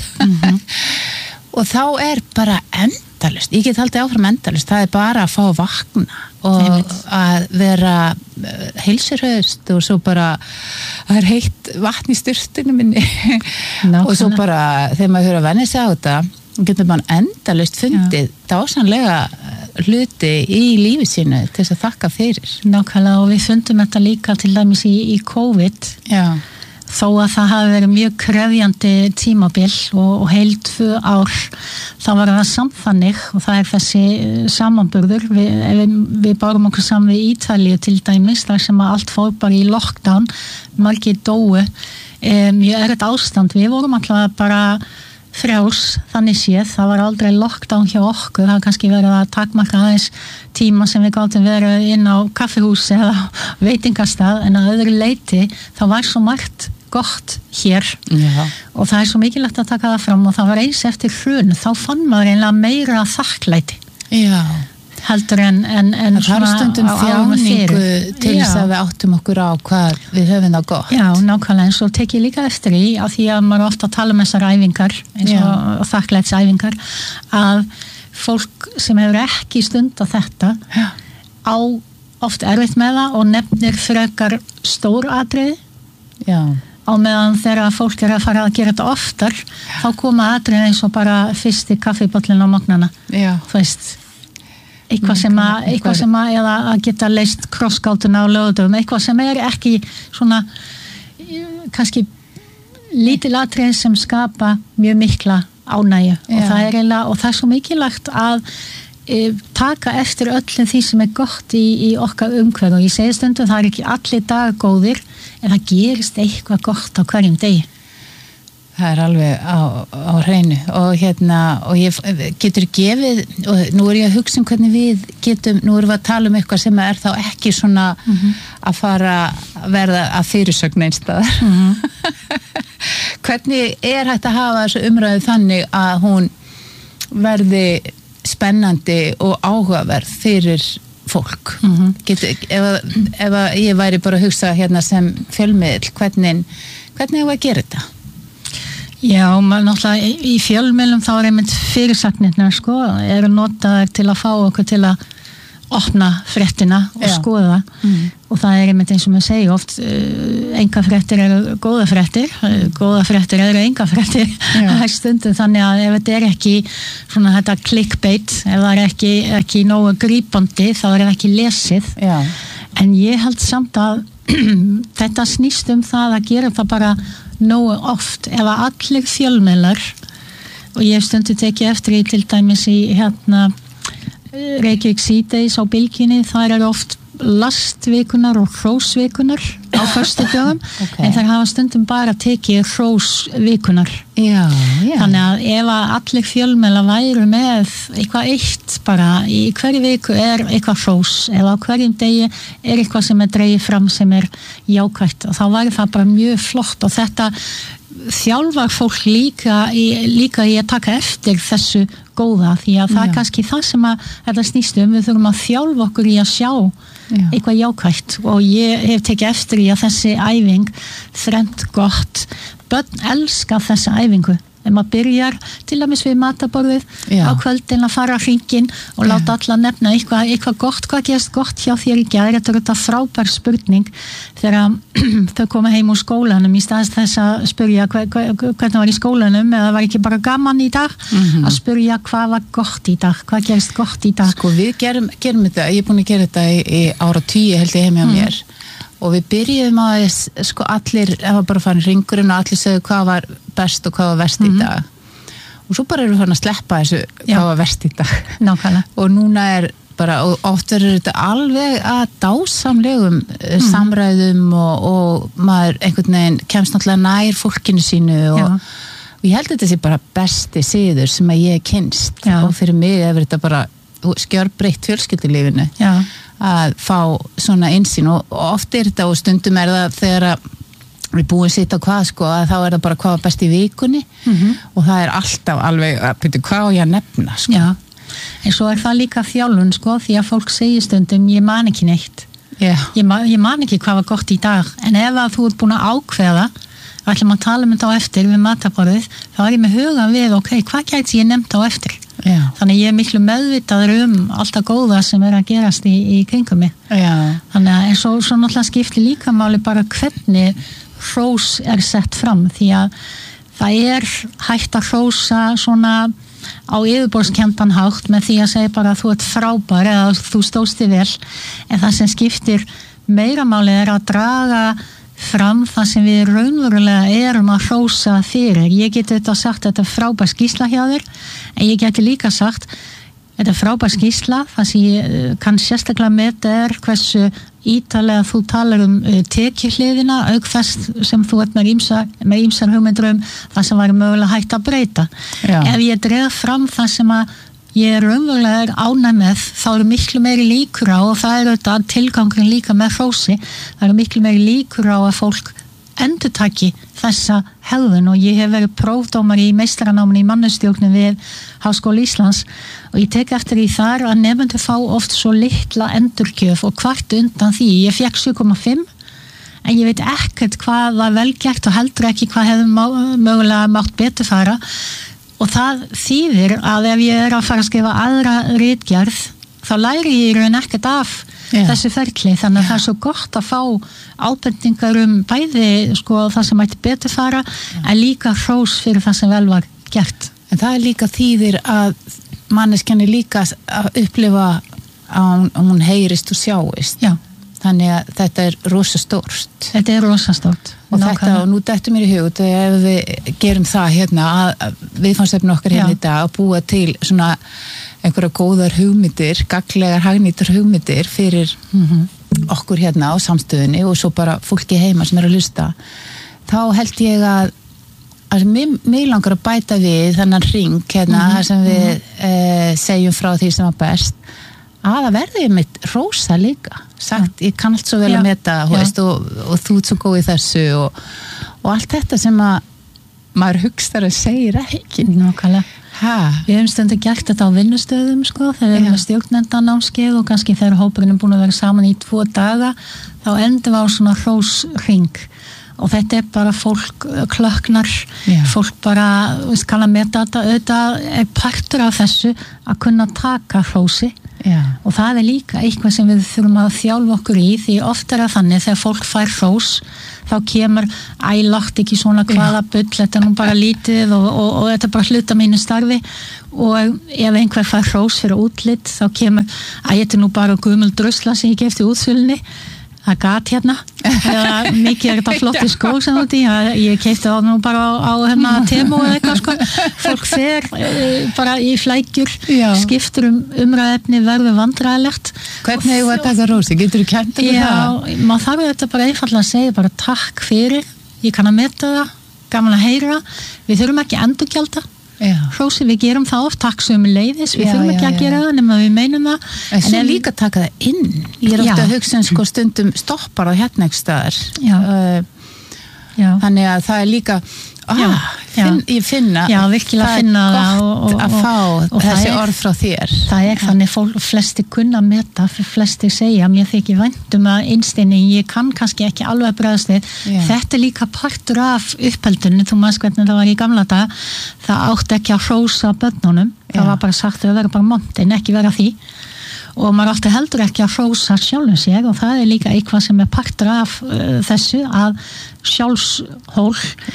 og þá bara endalaust, ég get haldið áfram endalaust, það bara að fá að vakna og að vera heilsuhraust og svo bara það heitt vatn í sturtunum minni og svo bara þegar maður höfður að venja sig á þetta getur maður endalaust fundið dásamlega hluti í lífi sínu til þess að þakka fyrir. Nákvæmlega og við fundum þetta líka til dæmis í COVID þó að það hafi verið mjög krefjandi tímabil og heil 2 ár þá var það samfannig og það þessi samanburður við bárum okkur saman við Ítalíu til dæmis þar sem að allt fór bara í lockdown, margir dóu mjög erfitt ástand, við vorum alltaf bara frjáls, þannig séð, það var aldrei lockdown hjá okkur, það kannski verið að takmarka aðeins tíma sem við gátum verið inn á kaffihúsi eða veitingastað, en að öðru leiti þá var svo margt gott hér og það svo mikilvægt að taka það fram og það var eins eftir hrun, þá fann maður einlega meira þakklæti heldur en það stundum þjáningu til þess að við áttum okkur á hvað við höfum það gott. Já, nákvæmlega, en svo tek ég líka eftir í að því að maður ofta að tala um þessar æfingar eins og þakklætisæfingar að fólk sem hefur ekki stund á þetta á oft erfitt með það og nefnir frekar stór atriði á meðan þegar fólk að fara að gera þetta oftar þá koma atriði eins og bara fyrsti kaffibollin á morgnana þú veist eitthvað sem að eða að geta leist krossgátuna á lögðum, eitthvað sem ekki svona kannski lítil atriði sem skapa mjög mikla ánægju og það eiginlega, og það svo mikilvægt að taka eftir öllum því sem gott í okkar umhverfi og ég segi stundum það ekki allir dagar góðir en það gerist eitthvað gott á hverjum degi. Það alveg á hreinu og og ég getur gefið og nú ég að hugsa hvernig við getum, nú erum við að tala um eitthvað sem þá ekki svona að fara að verða að fyrirsögn einstæðar hvernig hægt að hafa þessu umræðu þannig að hún verði spennandi og áhugaverð fyrir fólk ef ég væri bara að hugsa hérna sem fjölmiðl hvernig hefur að gera þetta? Já, maður náttúrulega í fjölmiðlum þá einmitt fyrirsagnirnar eru notaðar til að fá okkur til að opna fréttina og skoða og það einmitt eins og maður segja oft enga fréttir eru góða fréttir eru enga fréttir stundum, þannig að ef þetta ekki svona þetta clickbait, ef það ekki nógu grípandi þá ekki lesið en ég held samt að þetta snýst það að gera það bara nógu oft, ef að allir fjölmiðlar og ég hef stundu tekið eftir í til dæmis í Reykjavík síðdeis á Bylgjunni, það eru oft lastvíkunar og hrósvíkunar á föstudögum en þær hafa stundum bara tekið hrósvíkunar þannig að ef að allir fjölmiðlar væru með eitthvað eitt bara í hverju viku eitthvað hrós eða á hverjum degi eitthvað sem dregið fram sem jákvætt og þá væri það bara mjög flott og þetta þjálfar fólk líka í að taka eftir þessu góða því að það kannski það sem að þetta snýst við þurfum að þjálfa okkur í að sjá eitthvað jákvætt og ég hef tekið eftir í að þessi æfing þrennt gott, börn elska þessa æfingu ef maður byrjar til dæmis við matarborðið á kvöldin að fara hringinn og láta alla nefna eitthvað gott, hvað gerst gott hjá þér í gær, þetta er þetta frábær spurning þegar þau koma heim úr skólanum í staðist þess að spyrja hvernig var í skólanum eða var ekki bara gaman í dag að spyrja hvað var gott í dag, hvað gerst gott í dag við gerum þetta, ég er búin að gera þetta í áratugi held ég heim hjá mér og við byrjuðum að allir, það var bara farin hringurinn og allir sögðu hvað var best og hvað var verst í dag og svo bara erum við farin að sleppa þessu hvað var verst í dag nákvæmlega og núna bara, og oft verður þetta alveg að dásamlegum samræðum og maður einhvern veginn kemst náttúrulega nær fólkinu sínu og ég held að þetta sé bara besti siður sem að ég kynst og fyrir mig þetta bara skjörbreytt fjölskyldulífinu að fá svona innsýn og oft þetta og stundum það þegar við búum sitt á hvað að þá það bara hvað var best í vikunni og það alltaf alveg að byrja hvað á ég að nefna en svo það líka þjálfun því að fólk segir stundum ég man ekki neitt ég man ekki hvað var gott í dag en ef að þú búin að ákveða ætlum að tala þetta á eftir við matarborðið þá ég með hugan við hvað gæti ég nefnt á eftir þannig ég miklu meðvitaður alltaf góða sem að gerast í kringum mig þannig að en svo náttúrulega skiptir líka máli bara hvernig hrós sett fram því að það hægt að hrósa svona á yfirborðskenndan hátt með því að segja bara að þú ert frábær eða þú stóðst þig vel en það sem skiptir meira máli að draga fram það sem við raunverulega erum að hrósa fyrir. Ég geti þetta sagt þetta frábær skýrsla hjá þér en ég geti líka sagt þetta frábær skýrsla það sem ég kann sérstaklega meta hversu ítalega þú talar tekjuhliðina auk þess sem þú ert með ýmsar hugmyndir það sem væri mögulega hægt að breyta ef ég dreg fram það sem að ég raunverulega ánægð með þá miklu meiri líkur á og það auðvitað tilgangurinn líka með hrósi það miklu meiri líkur á að fólk endurtaki þessa hegðun og ég hef verið prófdómari í meistaranáminu í mannustjórnum við Háskóla Íslands og ég tek eftir í þar að nemendur fá oft svo litla endurgjöf og hvart undan því ég fékk 7,5 en ég veit ekkert hvað var vel gert og heldur ekki hvað hefði mögulega mátt betur fara og það þýðir að ef ég að fara að skrifa aðra ritgerð þá læri ég í raun ekkert af þessu ferli þannig að það svo gott að fá ábendingar bæði það sem mætti betur fara en líka hrós fyrir það sem vel var gert. En það líka þýðir að manneskjan líka að upplifa að hún heyrist og sjáist. Þannig að þetta rosa stórt. Þetta rosa stórt. Og þetta, og nú dettur mér í hug ef við gerum það að viðfangsefni okkar í dag að búa til svona einhverja góðar hugmyndir, gagnlegar hagnýtar hugmyndir fyrir okkur á samstöðunni og svo bara fólki heima sem að hlusta þá held ég að mig langar að bæta við þennan hring þar sem við segjum frá því sem var best að það verði mitt rósa líka sagt, ég kann allt svo vel að meta og þú ert svo góð í þessu og allt þetta sem að maður hugstar að segir ekki Við höfum stundum gert þetta á vinnustöðum sko, þegar við erum með stjórnendanámskeið og kannski þegar hópurinn búin að vera saman í 2 daga, þá endum við á svona hrósring og þetta bara fólk klöknar, fólk bara, kann að meta þetta, auðvitað partur af þessu að kunna taka hrósi. Og það líka eitthvað sem við þurfum að þjálfa okkur í því oft þannig þegar fólk fær hrós þá kemur lagt ekki svona hvaða bull, þetta nú bara lítið og þetta bara hluta mínu starfi og ef einhver fær hrós fyrir útlit þá kemur þetta nú bara gömul drusla sem ég keypti í útsölunni það gat hérna eða mikið þetta flotti skór sem úti ég keypti það nú bara á Temo eða eitthvað sko fólk fer bara í flækjur skiptur umræðefni verður vandræðilegt Hvernig hefur að taka rósi? Getur þú kennt um það? Já, maður þarf þetta bara einfaldlega að segja bara takk fyrir, ég kann að meta það gaman að heyra, við þurfum ekki endurgjalda hrósi, við gerum það oft takk sömuleiðis, við þurfum ekki að gera það nema við meinum það en svo líka taka það inn ég ofta að hugsa sko stundum stoppar á hérna ekki staðar þannig að það líka ég finna virkilega finna gott að fá þessi orð frá þér það þannig flesti kunna meta flesti segja, mér þykir vænt að innsteinni, ég kann kannski ekki alveg bregðast við þetta líka partur af uppeldinu, þú maður hvernig það var í gamla dag það átti ekki að hrósa börnunum, það var bara sagt að vera bara montin, ekki vera því og maður átti heldur ekki að hrósa sjálfum sér og það líka eitthvað sem partur af þessu að sjálfshól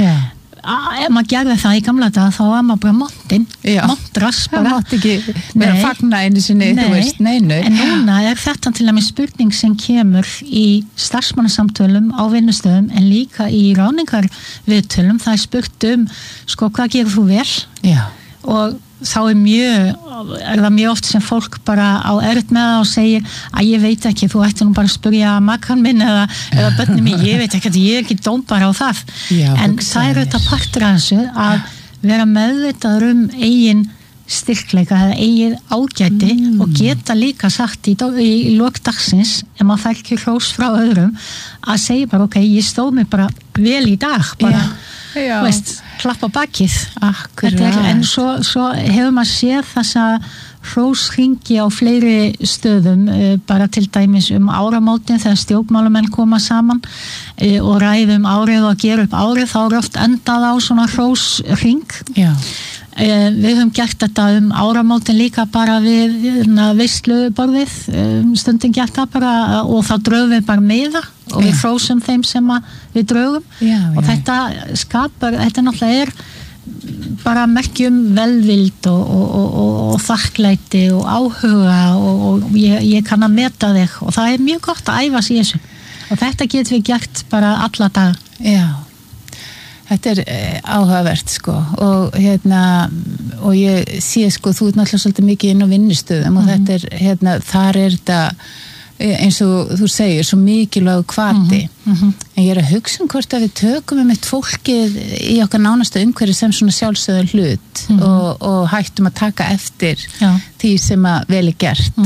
ef maður gerði það í gamla dag þá var maður bara montin montras bara það mátti ekki vera fagna einu sinni en núna þetta til dæmis spurning sem kemur í starfsmannasamtölum á vinnustöðum en líka í ráðningarviðtölum það spurt sko hvað gerir þú vel og þá það mjög oft sem fólk bara á erfitt með það og segir að ég veit ekki, þú ætti nú bara að spyrja makan minn eða börnum mín, ég veit ekki ég ekki dómbar á það en það þetta partur af þessu að vera meðvitaður eigin styrkleika eða eigin ágæti og geta líka sagt í lok dagsins ef maður fær ekki hrós frá öðrum að segja bara ok, ég stóð mig bara vel í dag bara veist, klappa bakið en svo hefur maður séð þessa hrósringi á fleiri stöðum bara til dæmis áramótin þegar stjórnmálamenn koma saman og ræðum árið og gera upp árið þá oft endað á svona hrósring við höfum gert þetta áramótin líka bara við veisluborðið stundum gert það bara og þá draugum við bara með það og við hrósum þeim sem við draugum og þetta skapar, þetta náttúrulega bara merkjum velvild og þakklæti og áhuga og ég kann að meta þig og það mjög gott að æfa sig í þessu og þetta getum við gert bara alla daga Þetta áhugavert sko og og ég sé sko þú náttúrulega svolítið mikið inn á vinnustöðum og þetta þar þetta eins og þú segir svo mikilvæg hvati en ég að hugsa hvort að við tökum eitt fólkið í okkar nánasta umhverfi sem svona sjálfsögðan hlut og hættum að taka eftir því sem að vel gert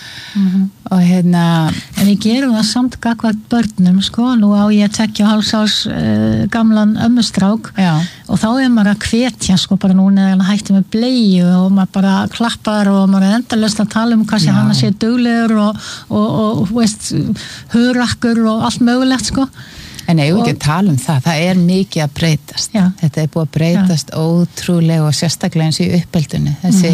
og en við gerum það samt gagnvart börnum sko, nú á ég 2,5 árs gamlan ömmustrák og þá maður að hvetja sko bara núna þegar hann hætti með bleiu og maður bara klappar og maður endalaust að tala hvað sem hann sé duglegur og veist, hugrakkur og allt mögulegt sko En ég ekki að tala það mikið að breytast þetta búið að breytast ótrúlega og sérstaklega eins í uppeldinu þessi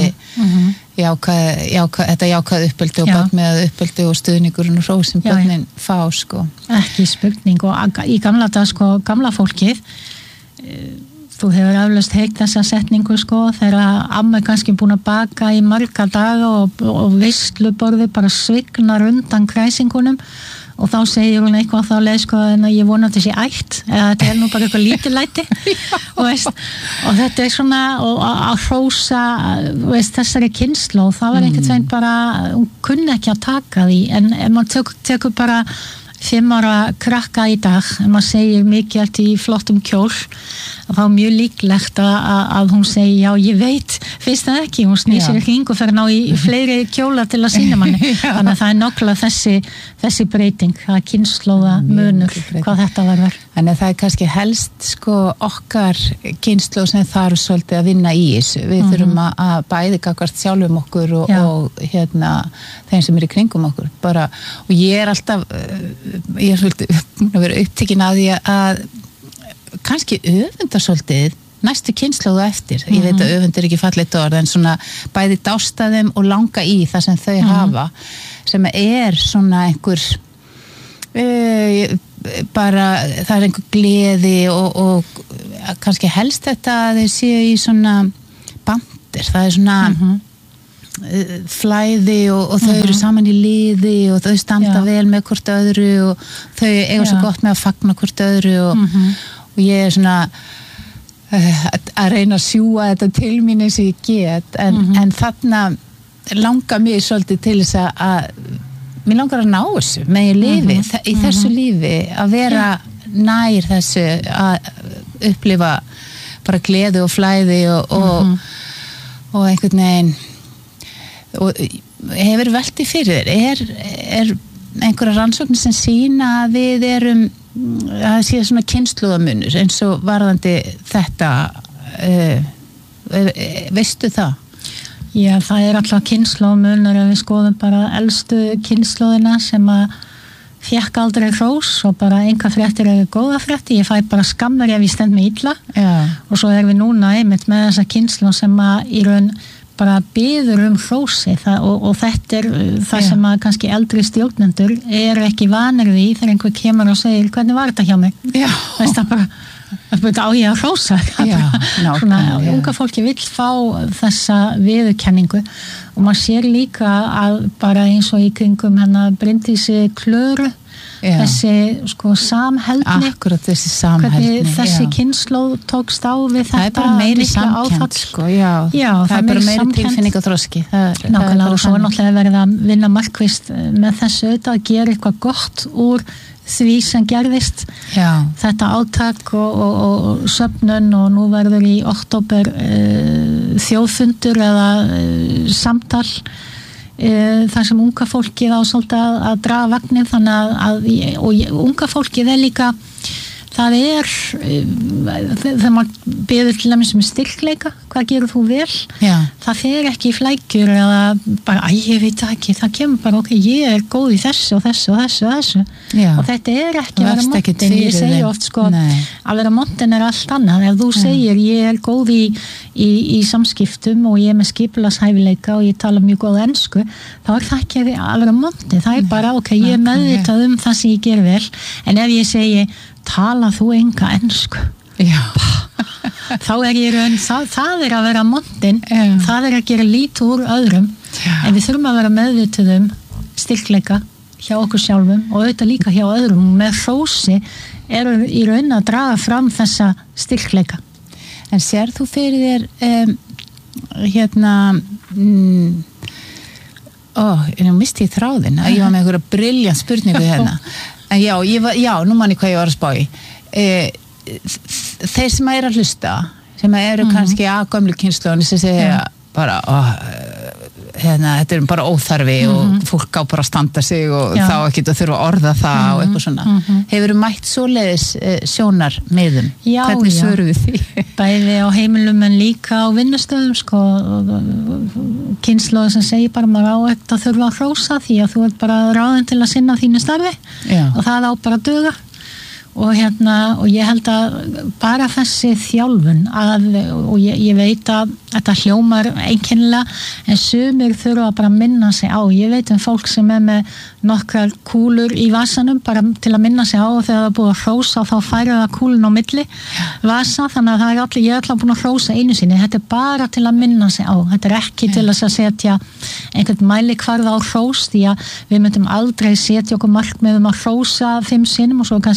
þetta jákvæð uppeldi og barnmiðað uppeldi og stuðningurinn og hrósin börnin fá sko ekki spurning og í gamla dag sko gamla fólkið þú hefur aflaust heyrt þessa setningu sko þegar amma kannski búin að baka í marga daga og veisluborði bara svignar undan kræsingunum og þá segir hún eitthvað þá leið sko en ég vona að þetta sé ætt eða þetta nú bara eitthvað lítillæti og þetta svona og að hrósa þessari kynslóð það var einhvern veginn bara hún kunni ekki að taka því en ef maður tekur bara 5 ára krakka í dag, maður segir mikið í flottum kjól, þá mjög líklegt að hún segi, já, ég veit, finnst það ekki, hún snýr sér í hring og fer að ná í fleiri kjóla til að sýna manni, þannig að það nokkulega þessi breyting, það kynslóða munur, hvað þetta var. Þannig að það kannski helst sko okkar kynslóð sem þarf svolítið að vinna í þessu. Við þurfum að bæði gagnvart sjálfum okkur og þeim sem í kringum okkur. Bara, og ég alltaf, ég svolítið að vera upptekin að því að kannski öfunda svolítið næstu kynslóðu eftir. Ég veit að öfund ekki fallegt orð, en svona bæði dásta þeim og langa í það sem þau hafa, sem svona einhver bara, það einhver gleði og kannski helst þetta að þeir séu í svona bandir, það svona flæði og þau eru saman í liði og þau standa vel með hvort öðru og þau eiga svo gott með að fagna hvort öðru og ég svona að reyna að sjúga þetta til mín eins og ég get en þarna langar mig svolítið til þess að mér langar að ná þessu með ég lifi í þessu lífi að vera nær þessu að upplifa bara gleði og flæði og einhvern veginn og hefur veltið fyrir þér er einhverja rannsóknir sem sýna að við erum að það sé svona kynslóðamunur eins og varðandi þetta veistu það? Já, það alltaf kynslóðamunur ef við skoðum bara elstu kynslóðina sem að fékk aldrei hrós og bara enga fréttir eða góða frétti, ég fæ bara skammar ef ég stend mig illa og svo við núna einmitt með þessa kynslóð sem að í raun bara biður hrósi og þetta það sem að kannski eldri stjórnendur ekki vanir því þegar einhver kemur og segir hvernig var þetta hjá mig? Það bara á ég að hrósa svona unga fólki vill fá þessa viðurkenningu og maður sér líka að bara eins og í kringum Bryndísi Klöru þessi sko samheldni hvernig þessi kynslóð tókst á við þetta það bara meiri samkennd sko, það bara meiri tilfinning og þroski nákvæmlega og svo náttúrulega verið að vinna markvisst með þessu auðvitað að gera eitthvað gott úr því sem gerðist þetta átak og söfnun og nú verður í október þjóðfundur eða samtal þar sem unga fólkið á svolítið að draga vagnir þannig og unga fólkið líka það þegar maður biður til dæmis styrkleika, hvað gerur þú vel? Það fer ekki í flækjur eða bara, ég veit ekki, það kemur bara, ég góð í þessu og þessu og þessu og þetta ekki að vera montin, ég segi oft sko að vera montin allt annað, ef þú segir ég góð í samskiptum og ég með skipulagshæfileika og ég tala mjög góð ensku, þá það ekki að vera montin, það bara, ég meðvitað það sem ég ger vel, en ef ég segi tala þú enga ensku þá ég raun það að vera montin það að gera lítið úr öðrum en við þurfum að vera meðvituð styrkleika hjá okkur sjálfum og auðvitað líka hjá öðrum með hrósi í raun að draga fram þessa styrkleika. En sér þú fyrir þér ég misti í þráðin að ég var með einhverja brilljant spurningu hérna en nú man ég hvað ég var að spá í þeir sem að hlusta sem eru kannski að gömlu kynslóðinni sem segja bara þetta bara óþarfi og fólk á bara að standa sig og þá ekki að þurfa að orða það og eitthvað svona hefur mætt svoleiðis sjónar meðum hvernig svörum við því? Bæði á heimilum en líka á vinnustöðum sko kynslóð sem segir bara maður á ekkert að þurfa að hrósa því að þú ert bara ráðin til að sinna þínu starfi og það á bara að duga og ég held að bara þessi þjálfun og ég veit að þetta hljómar einkennilega en sumir þurfa bara að minna sig á ég veit fólk sem með nokkrar kúlur í vasanum bara til að minna sig á og þegar það er búið að hrósa þá færa það kúlun á milli vasa þannig að ég er alltaf búin að hrósa einu sinni þetta er bara til að minna sig á þetta er ekki til að setja einhvern mælikvarða á hrós því að við myndum aldrei setja okkur markmið að hrósa 5 sinnum og svo kannski klukkan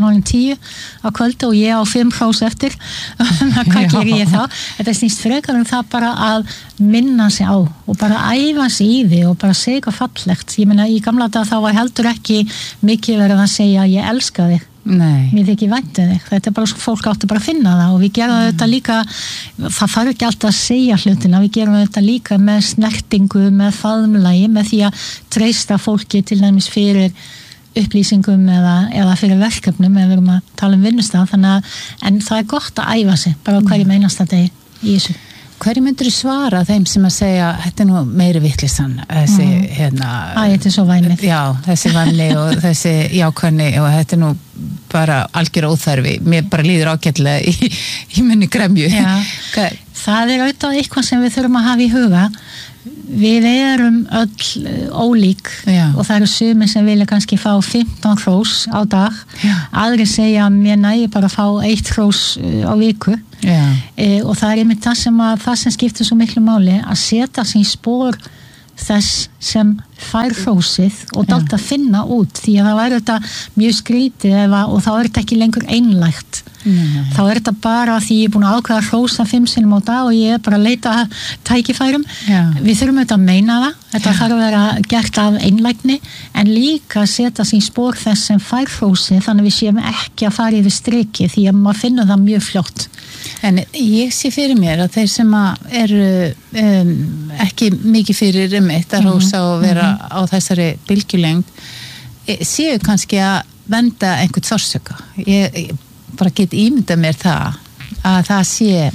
klukkan orðin 10 á kvöldi og ég á 5 hrós eftir hvað gerir ég þá? Þetta snýst frekar það bara að minna sig á og bara æfa sig í því og bara segja eitthvað fallegt. Ég meina í gamla dag þá var heldur ekki mikið verið að segja ég elska þig. Nei. Mér þykir vænt þig. Þetta bara svo fólk átti bara að finna það og við gerum þetta líka, það þarf ekki alltaf að segja hlutina, við gerum þetta líka með snertingu, með faðmlagi, með því að treysta fólki til dæmis fyrir upplýsingum eða fyrir verkefnum ef við erum að tala vinnustaf, þannig að en það gott að æfa sig bara á hverjum einasta degi í þessu. Hverju myndir þú svara þeim sem að segja þetta nú meiri vitleysan þessi þetta svo vænlegt. Já, þessi vænli og þessi jákvæðni og þetta nú bara algjör óþarfi, mér bara líður ágætlega í minni gremju. Það auðvitað eitthvað sem við þurfum að hafa í huga. Við erum öll ólík og það eru sumir sem vilja kannski fá 15 hrós á dag, aðrir segja mér nægir bara að fá 1 hrós á viku og það einmitt það sem skiptir svo miklu máli að setja sig í spor þess sem fær hrósið og dátt að finna út því að það væri þetta mjög skrítið og þá þetta ekki lengur einlægt. Þá þetta bara því ég búin að ákveða að hrósa 5 sinnum á dag og ég bara að leita tækifærum. Við þurfum þetta að meina það. Þetta þarf að vera gert af einlægni en líka setja sig í spor þess sem fær hrósið þannig við séum ekki að fara yfir striki því að maður finnur það mjög fljótt. En ég sé fyrir mér að þeir sem eru ekki mikið fyrir eitt að hrósa og vera á þessari bylgjulengd séu kannski að venda einhvern sársauka. Ég bara get ímyndað mér það að það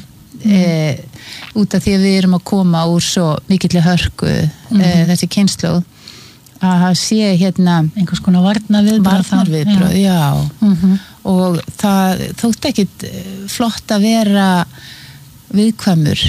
sé út af því að við erum að koma úr svo mikilli hörku þessi kynslóð að það sé einhvers konar varnarviðbröð og það þótt ekkit flott að vera viðkvæmur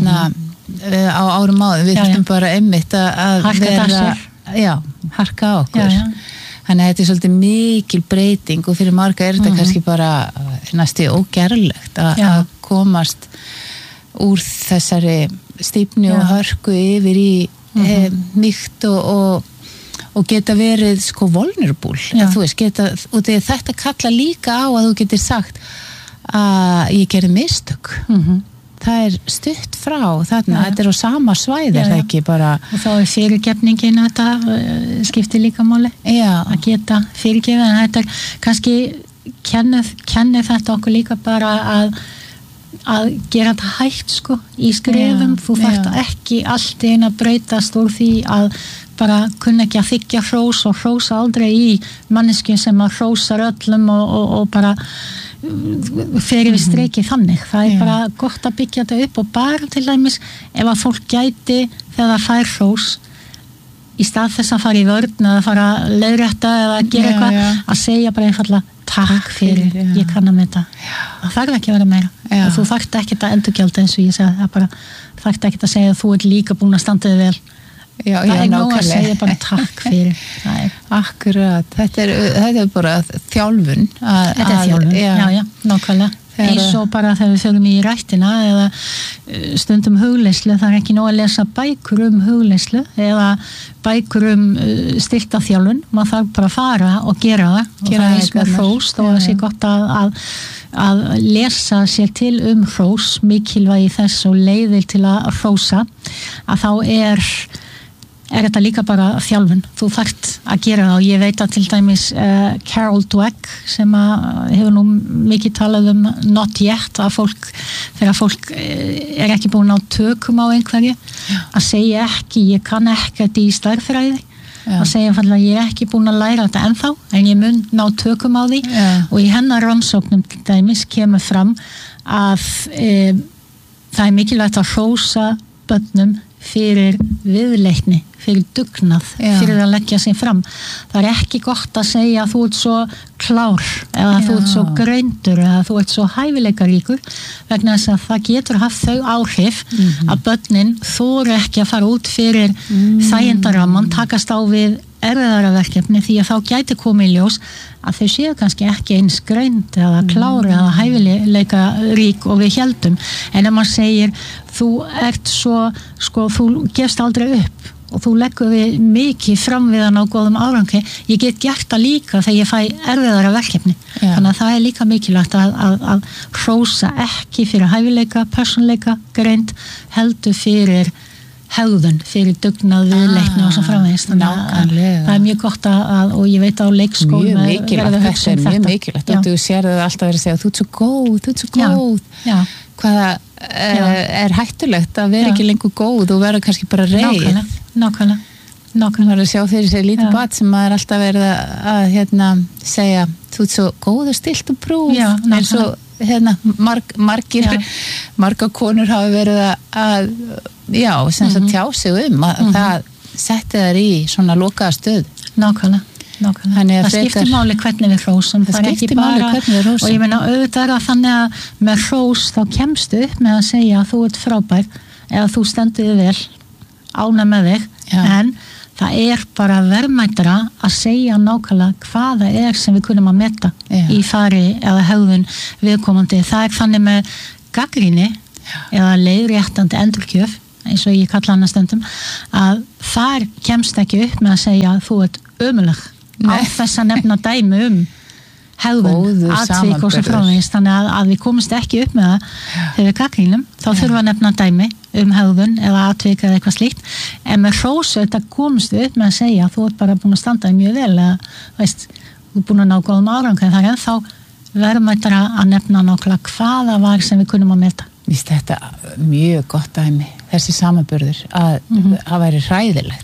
á árum áður, við þurfum bara einmitt að vera harka á okkur. Þannig að þetta svolítið mikil breyting og fyrir marga þetta kannski bara næstu ógerlegt að komast úr þessari stífni og hörku yfir í mýkt og geta verið sko vulnerable, þú veist, og þetta kalla líka á að þú getur sagt að ég gerði mistök. Það stutt frá þarna, þetta á sama svæði, það ekki bara... Og þá fyrirgefningin þetta skiptir líka máli, að geta fyrirgefið, en þetta kannski kennir þetta okkur líka bara að gera þetta hægt sko, í skrifum, þú þarft ekki allt einn að breytast úr því að bara kunna ekki að þykja hrós og hrósa aldrei í manneskju sem að hrósar öllum og bara fer yfir streki þannig. Það bara gott að byggja þetta upp og bara til dæmis ef að fólk gæti þegar það fær hrós í stað þess að fara í vörn eða fara að leiðrétta eða að gera eitthvað að segja bara einfallega takk fyrir, ég kann að með þetta. Það þarf ekki að vera meira og þú þarft ekki að endurgjalda eins og ég sagði, það bara þarft ekki að segja að þú ert líka búin að standa þig vel. Það nóg að segja bara takk fyrir. Akkurat, þetta er bara þjálfun. Þetta er þjálfun, nákvæmlega. Eins og bara þegar við förum í rættina eða stundum hugleyslu, það er ekki nóg að lesa bækur hugleyslu eða bækur styrkta þjálfun, maður þarf bara að fara og gera það og það eins með hrós og það sé gott að lesa sér til hrós, mikilvægi þess og leiðir til að hrósa, að þá er þetta líka bara þjálfun. Þú þarft að gera það og ég veit að til dæmis Carol Dweck sem hefur nú mikið talað not yet, að þegar fólk er ekki búin á tökum á einhverju, að segja ekki, ég kann ekkert í stærðfræði, að segja að ég er ekki búin að læra þetta ennþá, en ég mun ná tökum á því og í hennar rannsóknum til dæmis kemur fram að það er mikilvægt að hrósa börnum fyrir viðleitni, fyrir dugnað, fyrir að leggja sig fram. Það er ekki gott að segja að þú ert svo klár eða þú ert svo greindur eða þú ert svo hæfileikaríkur vegna þess að það getur haft þau áhrif að börnin þora ekki að fara út fyrir þægindaramman, takast á við erfiðara verkefni því að þá gæti komið í ljós að þau séu kannski ekki eins greind eða klári eða hæfileika rík og við heldum, en ef maður segir þú ert svo, sko, þú gefst aldrei upp og þú leggur við mikið fram við hann á góðum árangri, ég get gert það líka þegar ég fæ erfiðara verkefni Þannig að það líka mikilvægt að hrósa ekki fyrir hæfileika, persónuleika, greind, heldur fyrir hegðun, fyrir dugnað, viðleitni og svo framvegis. Það mjög gott og ég veit á leikskólum mjög mikilvægt, þetta er mjög mikilvægt og þú sér það alltaf verið að segja þú ert svo góð hvaða er hættulegt að vera ekki lengur góð og vera kannski bara reið nákvæmlega að sjá fyrir sér lítið bat sem maður alltaf verið að segja þú ert svo góð og stilt og brúð eins og margar konur hafa verið að sem sagt tjá sig að það setti þær í svona lokaða stöð nákvæmlega það skiptir máli hvernig við hrósum það skiptir máli hvernig við hrósum og ég meina auðvitað að þannig að með hrós þá kemstu upp með að segja að þú ert frábær eða þú stendur þig vel ánægð með þig en það bara verðmætara að segja nákvæmlega hvaða sem við kunum að meta í fari eða hegðun viðkomandi. Það þannig með gagnrýni eða leiðréttandi endurgjöf eins og ég kalla hana stundum að þar kemst ekki upp með að segja að þú ert ömuleg á þess að nefna dæmi hegðun, atvik og svo frámvegis þannig að við komumst ekki upp með það þegar við gagnrýnum, þá þurfum að nefna dæmi hegðun eða atvik eða eitthvað slíkt en með hrósu þetta komumst við upp með að segja að þú ert bara búin að standa þig mjög vel eða veist, þú ert búin að ná góðum árangri en það ennþá verðmætara að nefna nákvæmlega hvaða var sem við kunum að meta. Þetta mjög gott dæmi þessi samanburður að það væri hræðilegt